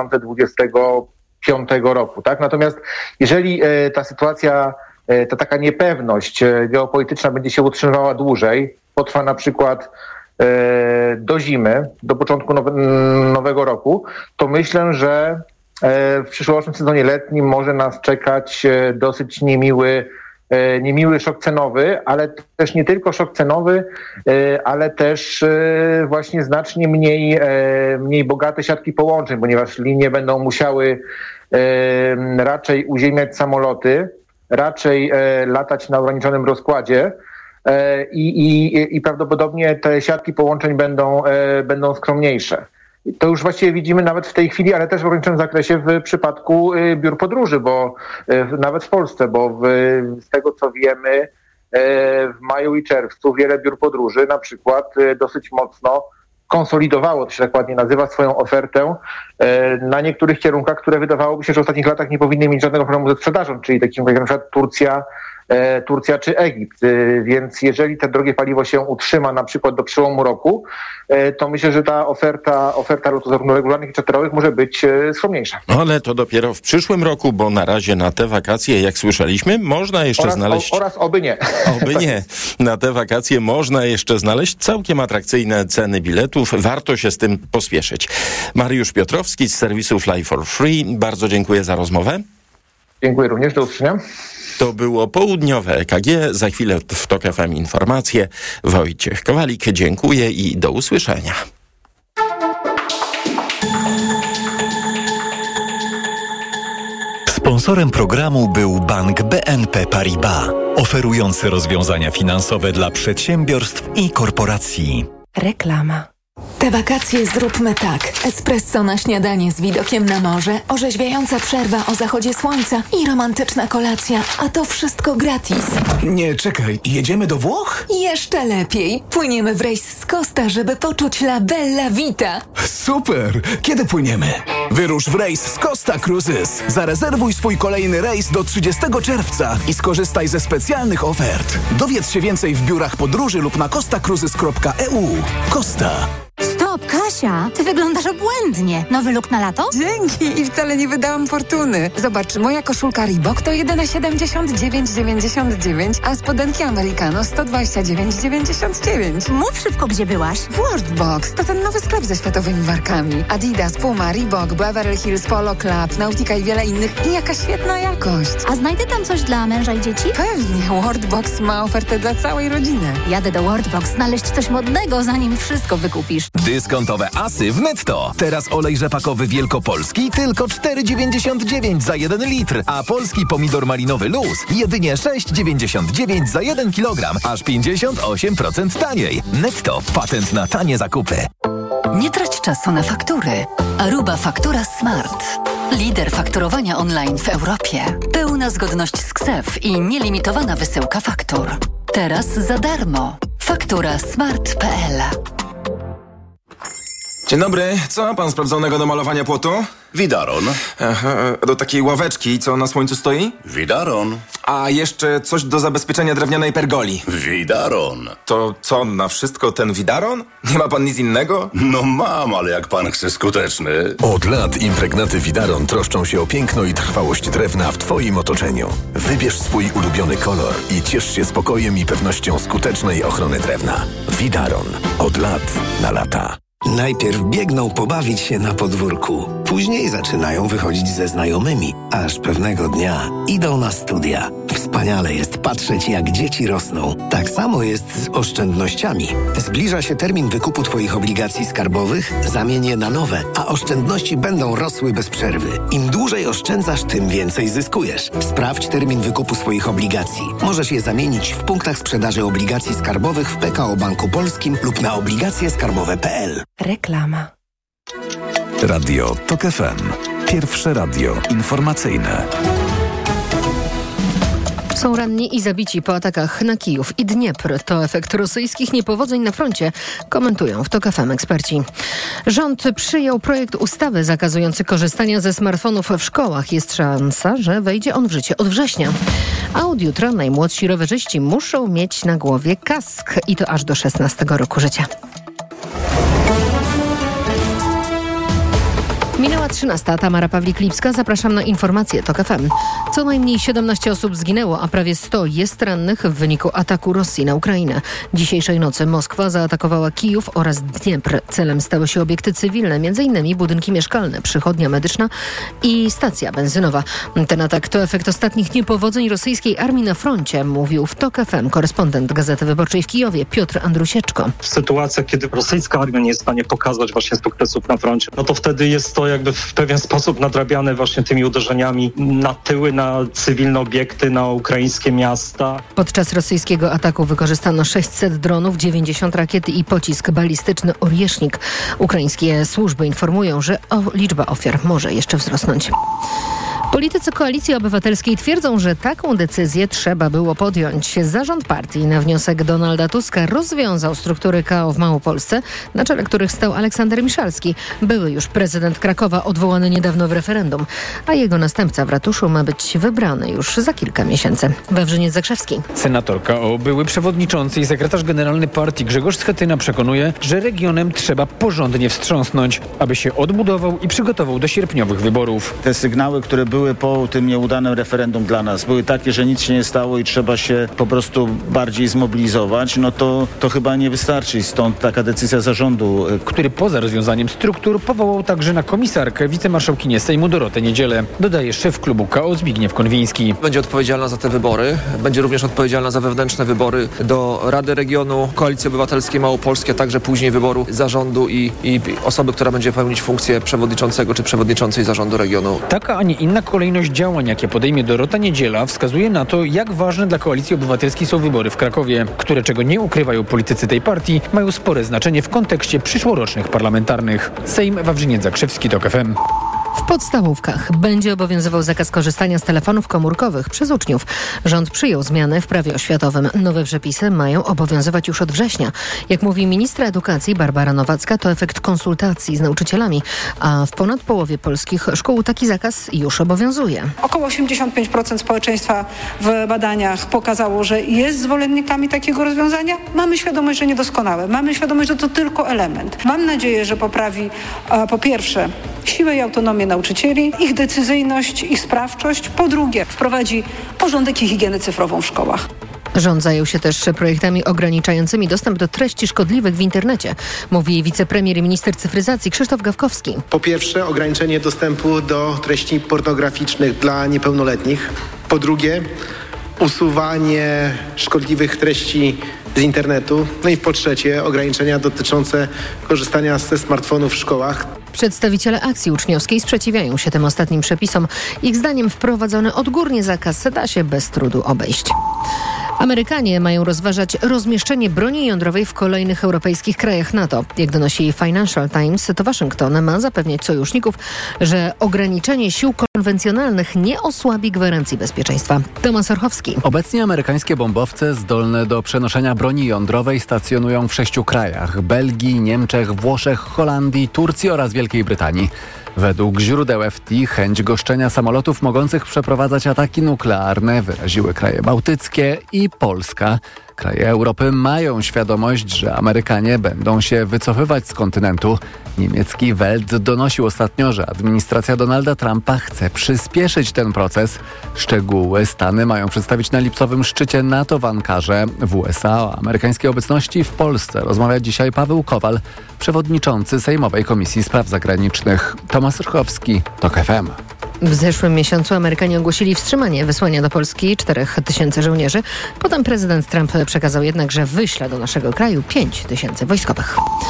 2025 roku, tak? Natomiast jeżeli ta sytuacja, ta taka niepewność geopolityczna będzie się utrzymywała dłużej, potrwa na przykład do zimy, do początku nowego roku, to myślę, że w przyszłorocznym sezonie letnim może nas czekać dosyć niemiły szok cenowy, ale też nie tylko szok cenowy, ale też właśnie znacznie mniej bogate siatki połączeń, ponieważ linie będą musiały raczej uziemiać samoloty, raczej latać na ograniczonym rozkładzie i prawdopodobnie te siatki połączeń będą skromniejsze. To już właściwie widzimy nawet w tej chwili, ale też w ograniczonym zakresie w przypadku biur podróży, bo nawet w Polsce, bo z tego co wiemy, w maju i czerwcu wiele biur podróży na przykład dosyć mocno konsolidowało, to się tak ładnie nazywa, swoją ofertę na niektórych kierunkach, które wydawałoby się, że w ostatnich latach nie powinny mieć żadnego problemu ze sprzedażą, czyli takim jak na przykład Turcja czy Egipt. Więc jeżeli te drogie paliwo się utrzyma na przykład do przełomu roku, to myślę, że ta oferta lotów zarówno regularnych i czarterowych może być skromniejsza. Ale to dopiero w przyszłym roku, bo na razie na te wakacje, jak słyszeliśmy, można jeszcze znaleźć... Oraz oby nie. Oby nie. Na te wakacje można jeszcze znaleźć całkiem atrakcyjne ceny biletów. Warto się z tym pospieszyć. Mariusz Piotrowski z serwisu Fly for Free. Bardzo dziękuję za rozmowę. Dziękuję również. Do usłyszenia. To było południowe EKG. Za chwilę w TOK FM informacje. Wojciech Kowalik, dziękuję i do usłyszenia. Sponsorem programu był bank BNP Paribas, oferujący rozwiązania finansowe dla przedsiębiorstw i korporacji. Reklama. Te wakacje zróbmy tak. Espresso na śniadanie z widokiem na morze, orzeźwiająca przerwa o zachodzie słońca i romantyczna kolacja. A to wszystko gratis. Nie, czekaj. Jedziemy do Włoch? Jeszcze lepiej. Płyniemy w rejs z Costa, żeby poczuć la bella vita. Super! Kiedy płyniemy? Wyrusz w rejs z Costa Cruises. Zarezerwuj swój kolejny rejs do 30 czerwca i skorzystaj ze specjalnych ofert. Dowiedz się więcej w biurach podróży lub na costacruises.eu. Costa. Stop, Kasia! Ty wyglądasz obłędnie. Nowy look na lato? Dzięki! I wcale nie wydałam fortuny. Zobacz, moja koszulka Reebok to jedyne 79,99, a spodenki Americano 129,99. Mów szybko, gdzie byłaś. Worldbox to ten nowy sklep ze światowymi markami. Adidas, Puma, Reebok, Beverly Hills Polo Club, Nautica i wiele innych. I jaka świetna jakość. A znajdę tam coś dla męża i dzieci? Pewnie. Worldbox ma ofertę dla całej rodziny. Jadę do Worldbox znaleźć coś modnego, zanim wszystko wykupisz. Dyskontowe asy w Netto. Teraz olej rzepakowy wielkopolski tylko 4,99 za 1 litr, a polski pomidor malinowy Luz jedynie 6,99 za 1 kilogram, aż 58% taniej. Netto. Patent na tanie zakupy. Nie trać czasu na faktury. Aruba Faktura Smart. Lider fakturowania online w Europie. Pełna zgodność z KSEF i nielimitowana wysyłka faktur. Teraz za darmo. Faktura smart.pl. Dzień dobry, co ma pan sprawdzonego do malowania płotu? Widaron. Aha, do takiej ławeczki, co na słońcu stoi? Widaron. A jeszcze coś do zabezpieczenia drewnianej pergoli. Widaron. To co, na wszystko ten Widaron? Nie ma pan nic innego? No mam, ale jak pan chce skuteczny. Od lat impregnaty Widaron troszczą się o piękno i trwałość drewna w twoim otoczeniu. Wybierz swój ulubiony kolor i ciesz się spokojem i pewnością skutecznej ochrony drewna. Widaron. Od lat na lata. Najpierw biegną pobawić się na podwórku, później zaczynają wychodzić ze znajomymi, aż pewnego dnia idą na studia. Wspaniale jest patrzeć, jak dzieci rosną. Tak samo jest z oszczędnościami. Zbliża się termin wykupu Twoich obligacji skarbowych, zamień je na nowe, a oszczędności będą rosły bez przerwy. Im dłużej oszczędzasz, tym więcej zyskujesz. Sprawdź termin wykupu swoich obligacji. Możesz je zamienić w punktach sprzedaży obligacji skarbowych w PKO Banku Polskim lub na obligacjeskarbowe.pl. Reklama. Radio TOK FM. Pierwsze radio informacyjne. Są ranni i zabici po atakach na Kijów i Dniepr. To efekt rosyjskich niepowodzeń na froncie, komentują w TOK FM eksperci. Rząd przyjął projekt ustawy zakazujący korzystania ze smartfonów w szkołach. Jest szansa, że wejdzie on w życie od września. A od jutra najmłodsi rowerzyści muszą mieć na głowie kask i to aż do 16 roku życia. Minęła 13. Tamara Pawlik-Lipska. Zapraszam na informacje TOK FM. Co najmniej 17 osób zginęło, a prawie 100 jest rannych w wyniku ataku Rosji na Ukrainę. Dzisiejszej nocy Moskwa zaatakowała Kijów oraz Dniepr. Celem stały się obiekty cywilne, m.in. budynki mieszkalne, przychodnia medyczna i stacja benzynowa. Ten atak to efekt ostatnich niepowodzeń rosyjskiej armii na froncie, mówił w TOK FM korespondent Gazety Wyborczej w Kijowie Piotr Andrusieczko. W sytuacjach, kiedy rosyjska armia nie jest w stanie pokazać właśnie sukcesów na froncie, no to wtedy jest to jakby w pewien sposób nadrabiane właśnie tymi uderzeniami na tyły, na cywilne obiekty, na ukraińskie miasta. Podczas rosyjskiego ataku wykorzystano 600 dronów, 90 rakiet i pocisk balistyczny Oriesznik. Ukraińskie służby informują, że liczba ofiar może jeszcze wzrosnąć. Politycy Koalicji Obywatelskiej twierdzą, że taką decyzję trzeba było podjąć. Zarząd partii na wniosek Donalda Tuska rozwiązał struktury KO w Małopolsce, na czele których stał Aleksander Miszalski, były już prezydent Krakowa, odwołany niedawno w referendum, a jego następca w ratuszu ma być wybrany już za kilka miesięcy. Wawrzyniec Zakrzewski. Senator KO, były przewodniczący i sekretarz generalny partii Grzegorz Schetyna przekonuje, że regionem trzeba porządnie wstrząsnąć, aby się odbudował i przygotował do sierpniowych wyborów. Te sygnały, które były po tym nieudanym referendum dla nas, były takie, że nic się nie stało i trzeba się po prostu bardziej zmobilizować, no to chyba nie wystarczy. Stąd taka decyzja zarządu, który poza rozwiązaniem struktur powołał także na komisarkę wicemarszałkinię Sejmu Dorotę Niedzielę, dodaje szef klubu KO Zbigniew Konwiński. Będzie odpowiedzialna za te wybory, będzie również odpowiedzialna za wewnętrzne wybory do Rady Regionu Koalicji Obywatelskiej Małopolskiej, a także później wyboru zarządu i osoby, która będzie pełnić funkcję przewodniczącego czy przewodniczącej zarządu regionu. Taka, a nie inna kolejność działań, jakie podejmie Dorota Niedziela, wskazuje na to, jak ważne dla Koalicji Obywatelskiej są wybory w Krakowie, które, czego nie ukrywają politycy tej partii, mają spore znaczenie w kontekście przyszłorocznych parlamentarnych. Sejm, Wawrzyniec Zakrzewski, TOK FM. W podstawówkach będzie obowiązywał zakaz korzystania z telefonów komórkowych przez uczniów. Rząd przyjął zmiany w prawie oświatowym. Nowe przepisy mają obowiązywać już od września. Jak mówi ministra edukacji Barbara Nowacka, to efekt konsultacji z nauczycielami, a w ponad połowie polskich szkół taki zakaz już obowiązuje. Około 85% społeczeństwa w badaniach pokazało, że jest zwolennikami takiego rozwiązania. Mamy świadomość, że niedoskonałe. Mamy świadomość, że to tylko element. Mam nadzieję, że poprawi po pierwsze siłę i autonomię nauczycieli, ich decyzyjność, ich sprawczość. Po drugie, wprowadzi porządek i higienę cyfrową w szkołach. Rząd zajął się też projektami ograniczającymi dostęp do treści szkodliwych w internecie, mówi wicepremier i minister cyfryzacji Krzysztof Gawkowski. Po pierwsze, ograniczenie dostępu do treści pornograficznych dla niepełnoletnich. Po drugie, usuwanie szkodliwych treści z internetu. No i po trzecie, ograniczenia dotyczące korzystania ze smartfonów w szkołach. Przedstawiciele akcji uczniowskiej sprzeciwiają się tym ostatnim przepisom. Ich zdaniem wprowadzony odgórnie zakaz da się bez trudu obejść. Amerykanie mają rozważać rozmieszczenie broni jądrowej w kolejnych europejskich krajach NATO. Jak donosi Financial Times, to Waszyngton ma zapewniać sojuszników, że ograniczenie sił konwencjonalnych nie osłabi gwarancji bezpieczeństwa. Tomasz Orchowski. Obecnie amerykańskie bombowce zdolne do przenoszenia broni jądrowej stacjonują w 6 krajach: Belgii, Niemczech, Włoszech, Holandii, Turcji oraz Wielkiej Brytanii. Według źródeł FT chęć goszczenia samolotów mogących przeprowadzać ataki nuklearne wyraziły kraje bałtyckie i Polska. Kraje Europy mają świadomość, że Amerykanie będą się wycofywać z kontynentu. Niemiecki Welt donosił ostatnio, że administracja Donalda Trumpa chce przyspieszyć ten proces. Szczegóły Stany mają przedstawić na lipcowym szczycie NATO w Ankarze. W USA o amerykańskiej obecności w Polsce rozmawia dzisiaj Paweł Kowal, przewodniczący Sejmowej Komisji Spraw Zagranicznych. Tomasz Rychowski, TOK FM. W zeszłym miesiącu Amerykanie ogłosili wstrzymanie wysłania do Polski 4000 żołnierzy. Potem prezydent Trump przekazał jednak, że wyśle do naszego kraju 5000 wojskowych.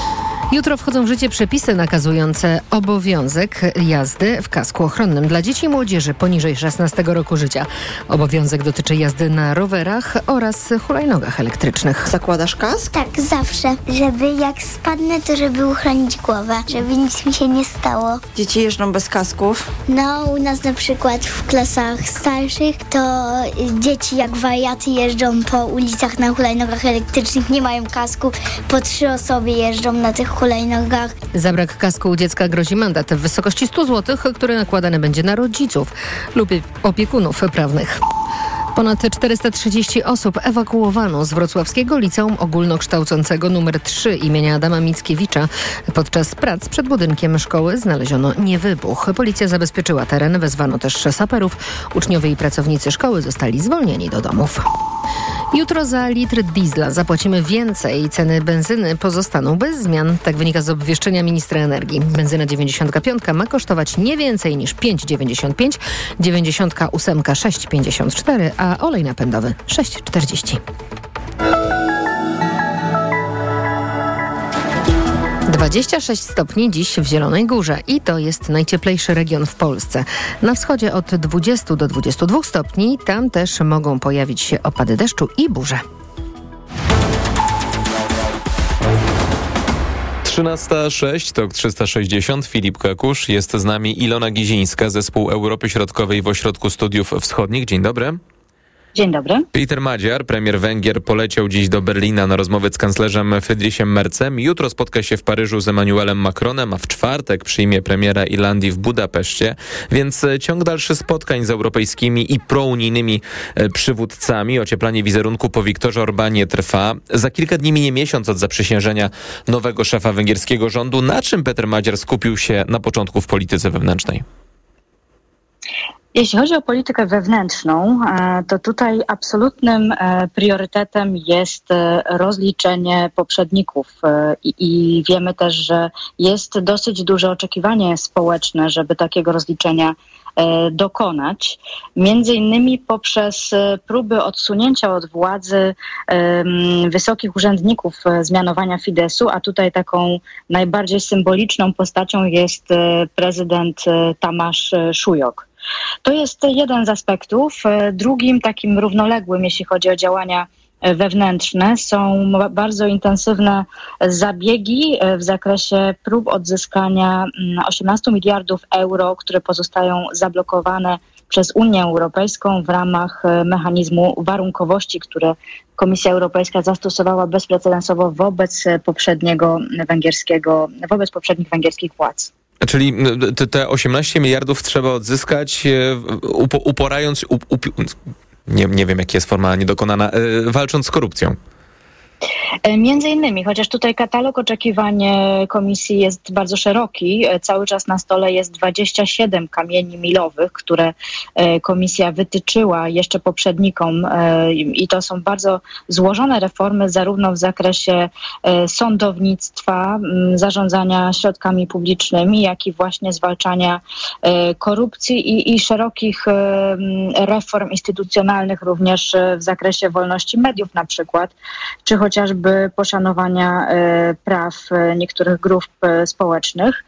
Jutro wchodzą w życie przepisy nakazujące obowiązek jazdy w kasku ochronnym dla dzieci i młodzieży poniżej 16 roku życia. Obowiązek dotyczy jazdy na rowerach oraz hulajnogach elektrycznych. Zakładasz kask? Tak, zawsze. Żeby jak spadnę, to żeby uchronić głowę, żeby nic mi się nie stało. Dzieci jeżdżą bez kasków? No, u nas na przykład w klasach starszych to dzieci jak wariaty jeżdżą po ulicach na hulajnogach elektrycznych, nie mają kasku, po 3 osoby jeżdżą na tych hulajnogach. Za brak kasku u dziecka grozi mandat w wysokości 100 zł, który nakładany będzie na rodziców lub opiekunów prawnych. Ponad 430 osób ewakuowano z wrocławskiego Liceum Ogólnokształcącego nr 3 imienia Adama Mickiewicza. Podczas prac przed budynkiem szkoły znaleziono niewybuch. Policja zabezpieczyła teren, wezwano też saperów. Uczniowie i pracownicy szkoły zostali zwolnieni do domów. Jutro za litr diesla zapłacimy więcej. Ceny benzyny pozostaną bez zmian. Tak wynika z obwieszczenia ministra energii. Benzyna 95 ma kosztować nie więcej niż 5,95, 98 6,54, a olej napędowy 6,40. 26 stopni dziś w Zielonej Górze i to jest najcieplejszy region w Polsce. Na wschodzie od 20 do 22 stopni, tam też mogą pojawić się opady deszczu i burze. 13:06, TOK 360, Filip Kakusz, jest z nami Ilona Gizińska, Zespół Europy Środkowej w Ośrodku Studiów Wschodnich. Dzień dobry. Dzień dobry. Peter Magyar, premier Węgier, poleciał dziś do Berlina na rozmowę z kanclerzem Friedrichem Merzem. Jutro spotka się w Paryżu z Emmanuelem Macronem, a w czwartek przyjmie premiera Irlandii w Budapeszcie. Więc ciąg dalszy spotkań z europejskimi i prounijnymi przywódcami. Ocieplanie wizerunku po Viktorze Orbanie trwa. Za kilka dni minie miesiąc od zaprzysiężenia nowego szefa węgierskiego rządu. Na czym Peter Magyar skupił się na początku w polityce wewnętrznej? Jeśli chodzi o politykę wewnętrzną, to tutaj absolutnym priorytetem jest rozliczenie poprzedników i wiemy też, że jest dosyć duże oczekiwanie społeczne, żeby takiego rozliczenia dokonać. Między innymi poprzez próby odsunięcia od władzy wysokich urzędników z mianowania Fideszu, a tutaj taką najbardziej symboliczną postacią jest prezydent Tamáš Šujok. To jest jeden z aspektów. Drugim takim równoległym, jeśli chodzi o działania wewnętrzne, są bardzo intensywne zabiegi w zakresie prób odzyskania 18 miliardów euro, które pozostają zablokowane przez Unię Europejską w ramach mechanizmu warunkowości, które Komisja Europejska zastosowała bezprecedensowo wobec poprzednich węgierskich władz. Czyli te 18 miliardów trzeba odzyskać, uporając, nie wiem jaka jest forma niedokonana, walcząc z korupcją. Między innymi, chociaż tutaj katalog oczekiwań komisji jest bardzo szeroki, cały czas na stole jest 27 kamieni milowych, które komisja wytyczyła jeszcze poprzednikom i to są bardzo złożone reformy zarówno w zakresie sądownictwa, zarządzania środkami publicznymi, jak i właśnie zwalczania korupcji i szerokich reform instytucjonalnych również w zakresie wolności mediów na przykład, czy chociażby poszanowania praw niektórych grup społecznych.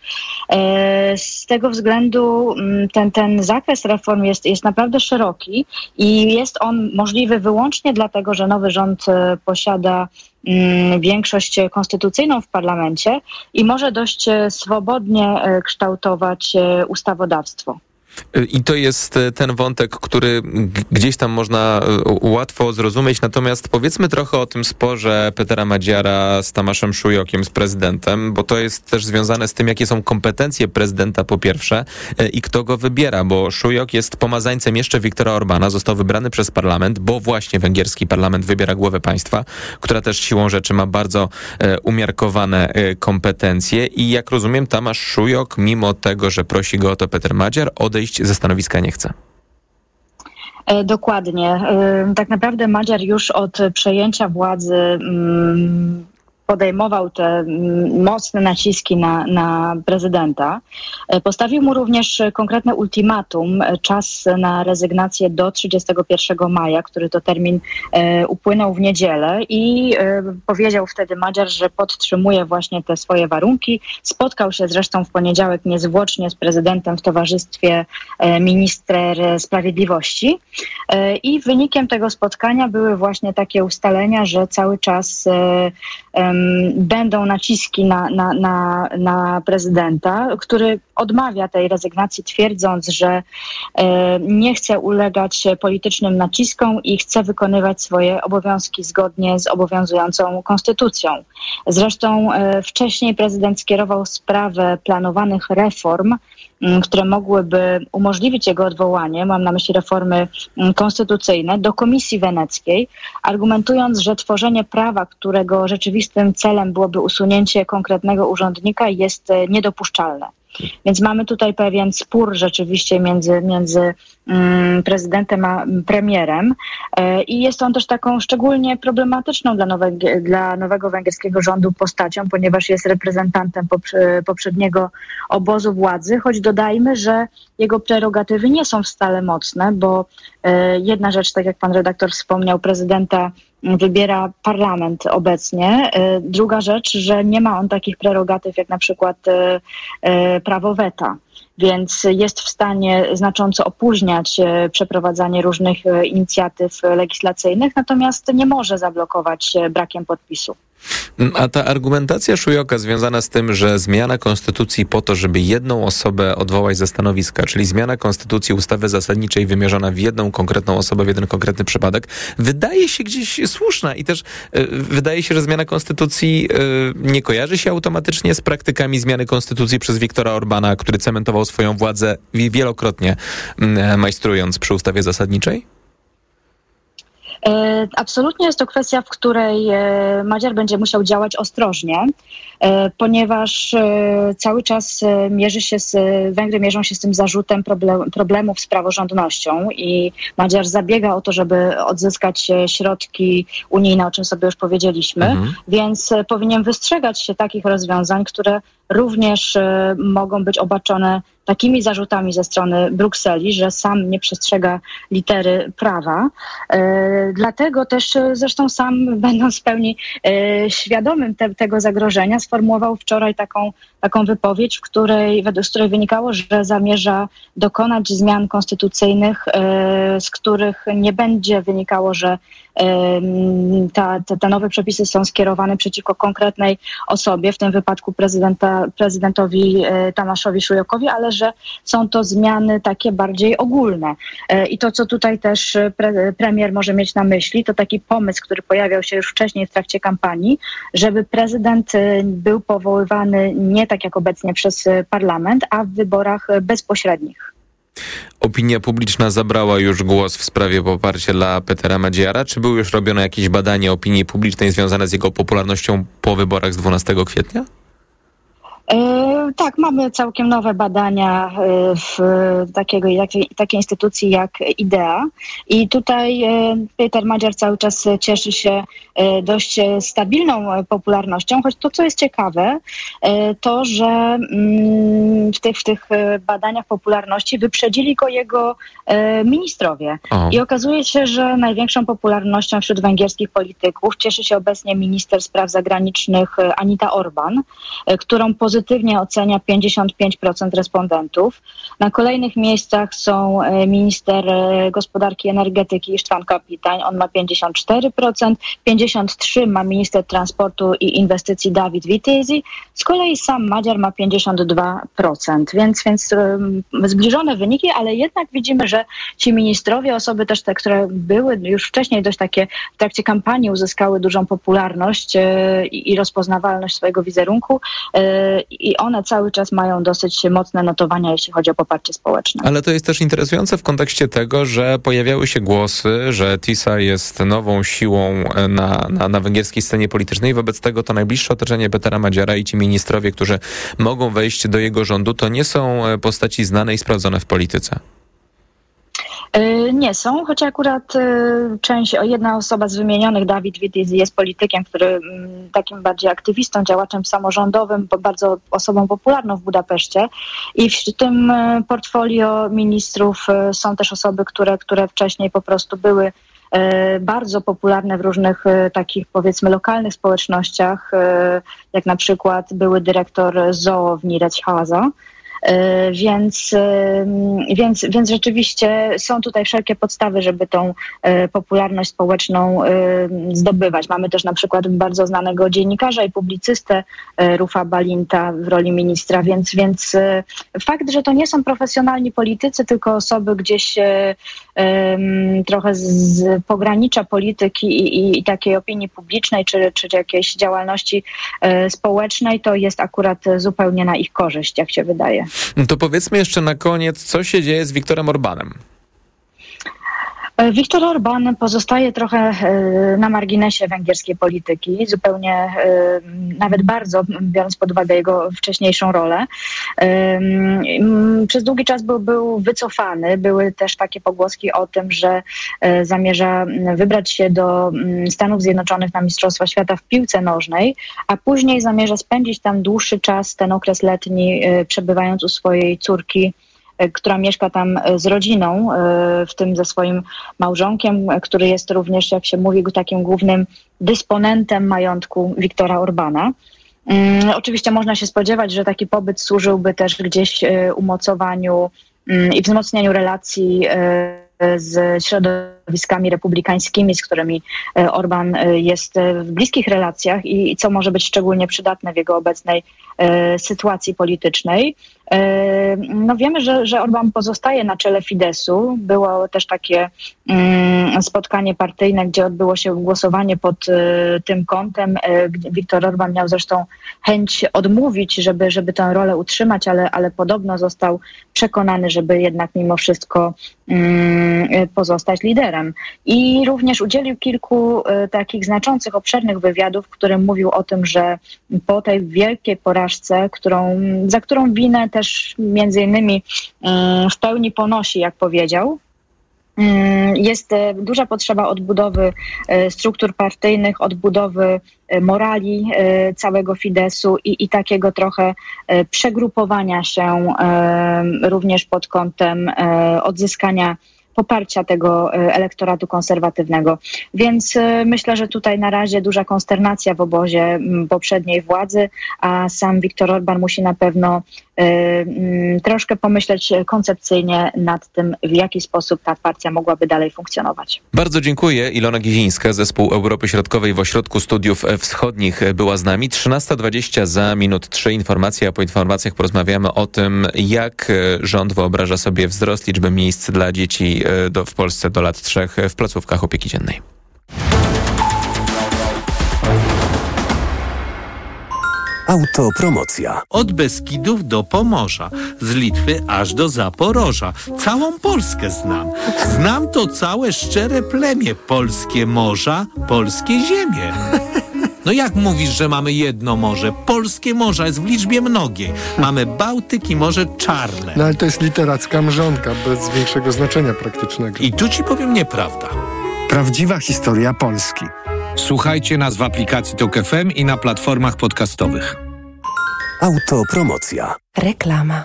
Z tego względu ten zakres reform jest naprawdę szeroki i jest on możliwy wyłącznie dlatego, że nowy rząd posiada większość konstytucyjną w parlamencie i może dość swobodnie kształtować ustawodawstwo. I to jest ten wątek, który gdzieś tam można łatwo zrozumieć. Natomiast powiedzmy trochę o tym sporze Petera Magyara z Tamášem Šujokiem, z prezydentem, bo to jest też związane z tym, jakie są kompetencje prezydenta po pierwsze i kto go wybiera, bo Šujok jest pomazańcem jeszcze Viktora Orbana, został wybrany przez parlament, bo właśnie węgierski parlament wybiera głowę państwa, która też siłą rzeczy ma bardzo umiarkowane kompetencje i jak rozumiem Tamáš Šujok, mimo tego, że prosi go o to Peter Magyar, odejść ze stanowiska nie chce. Dokładnie. Tak naprawdę Magyar już od przejęcia władzy podejmował te mocne naciski na prezydenta. Postawił mu również konkretne ultimatum, czas na rezygnację do 31 maja, który to termin upłynął w niedzielę i powiedział wtedy Magyar, że podtrzymuje właśnie te swoje warunki. Spotkał się zresztą w poniedziałek niezwłocznie z prezydentem w towarzystwie minister sprawiedliwości i wynikiem tego spotkania były właśnie takie ustalenia, że cały czas będą naciski na prezydenta, który odmawia tej rezygnacji, twierdząc, że nie chce ulegać politycznym naciskom i chce wykonywać swoje obowiązki zgodnie z obowiązującą konstytucją. Zresztą wcześniej prezydent skierował sprawę planowanych reform, które mogłyby umożliwić jego odwołanie, mam na myśli reformy konstytucyjne, do Komisji Weneckiej, argumentując, że tworzenie prawa, którego rzeczywistym celem byłoby usunięcie konkretnego urzędnika, jest niedopuszczalne. Więc mamy tutaj pewien spór rzeczywiście między prezydentem a premierem i jest on też taką szczególnie problematyczną dla nowego węgierskiego rządu postacią, ponieważ jest reprezentantem poprzedniego obozu władzy, choć dodajmy, że jego prerogatywy nie są wcale mocne, bo jedna rzecz, tak jak pan redaktor wspomniał, prezydenta wybiera parlament obecnie. Druga rzecz, że nie ma on takich prerogatyw jak na przykład prawo weta, więc jest w stanie znacząco opóźniać przeprowadzanie różnych inicjatyw legislacyjnych, natomiast nie może zablokować brakiem podpisu. A ta argumentacja Szujoka związana z tym, że zmiana konstytucji po to, żeby jedną osobę odwołać ze stanowiska, czyli zmiana konstytucji, ustawy zasadniczej wymierzona w jedną konkretną osobę, w jeden konkretny przypadek, wydaje się gdzieś słuszna i też wydaje się, że zmiana konstytucji nie kojarzy się automatycznie z praktykami zmiany konstytucji przez Viktora Orbana, który cementował swoją władzę wielokrotnie majstrując przy ustawie zasadniczej? Absolutnie jest to kwestia, w której Magyar będzie musiał działać ostrożnie, ponieważ cały czas Węgry mierzą się z tym zarzutem problemów z praworządnością i Magyar zabiega o to, żeby odzyskać środki unijne, o czym sobie już powiedzieliśmy, więc powinien wystrzegać się takich rozwiązań, które również mogą być obarczone takimi zarzutami ze strony Brukseli, że sam nie przestrzega litery prawa. Dlatego też zresztą sam, będąc w pełni świadomym tego zagrożenia, sformułował wczoraj taką wypowiedź, z której wynikało, że zamierza dokonać zmian konstytucyjnych, z których nie będzie wynikało, że te nowe przepisy są skierowane przeciwko konkretnej osobie, w tym wypadku prezydentowi Tamaszowi Szujokowi, ale że są to zmiany takie bardziej ogólne. I to, co tutaj też premier może mieć na myśli, to taki pomysł, który pojawiał się już wcześniej w trakcie kampanii, żeby prezydent był powoływany nie tak jak obecnie przez parlament, a w wyborach bezpośrednich. Opinia publiczna zabrała już głos w sprawie poparcia dla Petera Magyara. Czy były już robione jakieś badania opinii publicznej związane z jego popularnością po wyborach z 12 kwietnia? Tak, mamy całkiem nowe badania w takiej instytucji jak IDEA i tutaj Peter Magyar cały czas cieszy się dość stabilną popularnością, choć to, co jest ciekawe, to, że w tych badaniach popularności wyprzedzili go jego ministrowie. I okazuje się, że największą popularnością wśród węgierskich polityków cieszy się obecnie minister spraw zagranicznych Anita Orban, którą pozytywnie ocenia 55% respondentów. Na kolejnych miejscach są minister gospodarki i energetyki Istvan Kapitan, on ma 54%, 53% ma minister transportu i inwestycji Dawid Wityzi, z kolei sam Magyar ma 52%, więc zbliżone wyniki, ale jednak widzimy, że ci ministrowie, osoby też te, które były już wcześniej dość takie w trakcie kampanii uzyskały dużą popularność i rozpoznawalność swojego wizerunku i one cały czas mają dosyć mocne notowania, jeśli chodzi o poparcie społeczne. Ale to jest też interesujące w kontekście tego, że pojawiały się głosy, że TISA jest nową siłą na węgierskiej scenie politycznej. Wobec tego to najbliższe otoczenie Petera Magyara i ci ministrowie, którzy mogą wejść do jego rządu, to nie są postaci znane i sprawdzone w polityce. Nie są, choć akurat jedna osoba z wymienionych, Dawid Witiz, jest politykiem, który takim bardziej aktywistą, działaczem samorządowym, bardzo osobą popularną w Budapeszcie i w tym portfolio ministrów są też osoby, które wcześniej po prostu były bardzo popularne w różnych takich, powiedzmy, lokalnych społecznościach, jak na przykład były dyrektor zoo w Nyíregyháza. Więc rzeczywiście są tutaj wszelkie podstawy, żeby tą popularność społeczną zdobywać. Mamy też na przykład bardzo znanego dziennikarza i publicystę Rufa Balinta w roli ministra, więc fakt, że to nie są profesjonalni politycy, tylko osoby gdzieś trochę z pogranicza polityki i takiej opinii publicznej, czy jakiejś działalności społecznej, to jest akurat zupełnie na ich korzyść, jak się wydaje. To powiedzmy jeszcze na koniec, co się dzieje z Viktorem Orbánem? Viktor Orbán pozostaje trochę na marginesie węgierskiej polityki, zupełnie, nawet bardzo, biorąc pod uwagę jego wcześniejszą rolę. Przez długi czas był wycofany. Były też takie pogłoski o tym, że zamierza wybrać się do Stanów Zjednoczonych na Mistrzostwa Świata w piłce nożnej, a później zamierza spędzić tam dłuższy czas, ten okres letni, przebywając u swojej córki, która mieszka tam z rodziną, w tym ze swoim małżonkiem, który jest również, jak się mówi, takim głównym dysponentem majątku Viktora Orbána. Oczywiście można się spodziewać, że taki pobyt służyłby też gdzieś umocowaniu i wzmocnieniu relacji z środowiskami republikańskimi, z którymi Orbán jest w bliskich relacjach i co może być szczególnie przydatne w jego obecnej sytuacji politycznej. No wiemy, że Orbán pozostaje na czele Fideszu. Było też takie spotkanie partyjne, gdzie odbyło się głosowanie pod tym kątem. Viktor Orbán miał zresztą chęć odmówić, żeby tę rolę utrzymać, ale podobno został przekonany, żeby jednak mimo wszystko pozostać liderem. I również udzielił kilku takich znaczących, obszernych wywiadów, w którym mówił o tym, że po tej wielkiej porażce, za którą winę też między innymi w pełni ponosi, jak powiedział, jest duża potrzeba odbudowy struktur partyjnych, odbudowy morali całego Fideszu i takiego trochę przegrupowania się również pod kątem odzyskania poparcia tego elektoratu konserwatywnego. Więc myślę, że tutaj na razie duża konsternacja w obozie poprzedniej władzy, a sam Viktor Orbán musi na pewno troszkę pomyśleć koncepcyjnie nad tym, w jaki sposób ta partia mogłaby dalej funkcjonować. Bardzo dziękuję. Ilona Gizińska, Zespół Europy Środkowej w Ośrodku Studiów Wschodnich była z nami. 13:20 za minut 3 informacje, a po informacjach porozmawiamy o tym, jak rząd wyobraża sobie wzrost liczby miejsc dla dzieci w Polsce do lat 3 w placówkach opieki dziennej. Autopromocja. Od Beskidów do Pomorza, z Litwy aż do Zaporoża. Całą Polskę znam. Znam to całe szczere plemię. Polskie morza, polskie ziemie. No jak mówisz, że mamy jedno morze? Polskie morza jest w liczbie mnogiej. Mamy Bałtyk i Morze Czarne. No ale to jest literacka mrzonka, bez większego znaczenia praktycznego. I tu ci powiem nieprawda. Prawdziwa historia Polski. Słuchajcie nas w aplikacji TOK FM i na platformach podcastowych. Autopromocja. Reklama.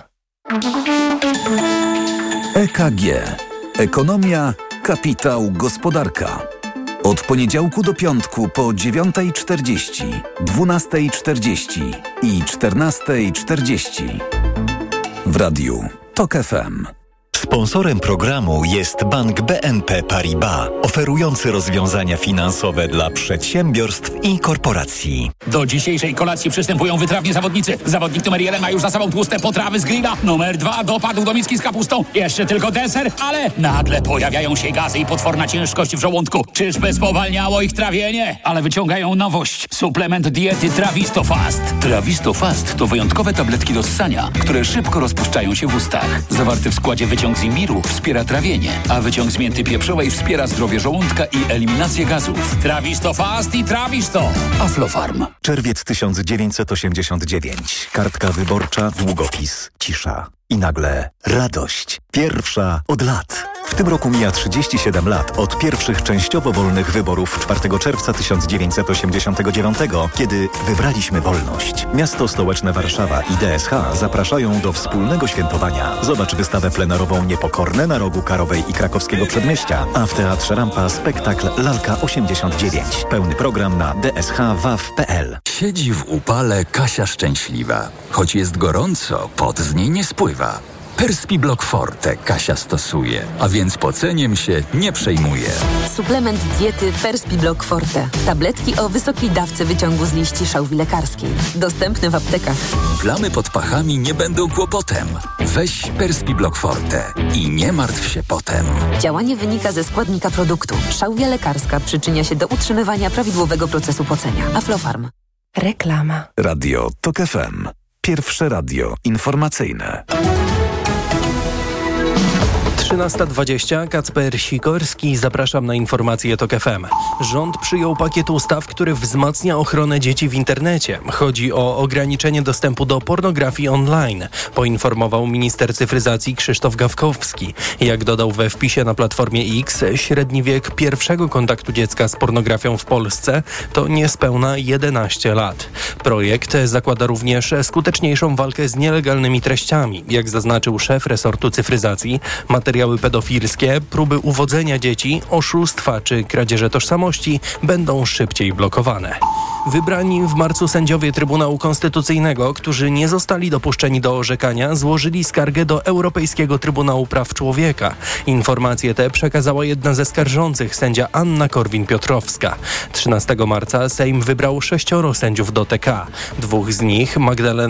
EKG. Ekonomia, kapitał, gospodarka. Od poniedziałku do piątku po 9:40, 12:40 i 14:40. W radiu TOK FM. Sponsorem programu jest Bank BNP Paribas, oferujący rozwiązania finansowe dla przedsiębiorstw i korporacji. Do dzisiejszej kolacji przystępują wytrawni zawodnicy. Zawodnik numer 1 ma już za sobą tłuste potrawy z grilla. Numer 2 dopadł do miski z kapustą. Jeszcze tylko deser, ale nagle pojawiają się gazy i potworna ciężkość w żołądku. Czyżby spowalniało ich trawienie? Ale wyciągają nowość. Suplement diety Travistofast. Travistofast to wyjątkowe tabletki do ssania, które szybko rozpuszczają się w ustach. Zawarty w składzie wyciąg z imbiru wspiera trawienie, a wyciąg z mięty pieprzowej wspiera zdrowie żołądka i eliminację gazów. Travistofast i Travisto. Aflofarm. Czerwiec 1989. Kartka wyborcza, długopis, cisza. I nagle radość. Pierwsza od lat. W tym roku mija 37 lat od pierwszych częściowo wolnych wyborów 4 czerwca 1989, kiedy wybraliśmy wolność. Miasto stołeczne Warszawa i DSH zapraszają do wspólnego świętowania. Zobacz wystawę plenarową Niepokorne na rogu Karowej i Krakowskiego Przedmieścia, a w Teatrze Rampa spektakl Lalka 89. Pełny program na dshwaw.pl. Siedzi w upale Kasia szczęśliwa. Choć jest gorąco, pot z niej nie spływa. Perspiblock Forte Kasia stosuje, a więc poceniem się nie przejmuje. Suplement diety Perspiblock Forte. Tabletki o wysokiej dawce wyciągu z liści szałwi lekarskiej. Dostępne w aptekach. Plamy pod pachami nie będą kłopotem. Weź Perspiblock Forte i nie martw się potem. Działanie wynika ze składnika produktu. Szałwia lekarska przyczynia się do utrzymywania prawidłowego procesu pocenia. Aflofarm. Reklama. Radio TOK FM. Pierwsze radio informacyjne. 13:20, Kacper Sikorski, zapraszam na informacje TOK FM. Rząd przyjął pakiet ustaw, który wzmacnia ochronę dzieci w internecie. Chodzi o ograniczenie dostępu do pornografii online, poinformował minister cyfryzacji Krzysztof Gawkowski. Jak dodał we wpisie na Platformie X, średni wiek pierwszego kontaktu dziecka z pornografią w Polsce to niespełna 11 lat. Projekt zakłada również skuteczniejszą walkę z nielegalnymi treściami. Jak zaznaczył szef resortu cyfryzacji, materiały pedofilskie, próby uwodzenia dzieci, oszustwa czy kradzieże tożsamości będą szybciej blokowane. Wybrani w marcu sędziowie Trybunału Konstytucyjnego, którzy nie zostali dopuszczeni do orzekania, złożyli skargę do Europejskiego Trybunału Praw Człowieka. Informacje te przekazała jedna ze skarżących, sędzia Anna Korwin-Piotrowska. 13 marca Sejm wybrał 6 sędziów do TK. 2 z nich, Magdalena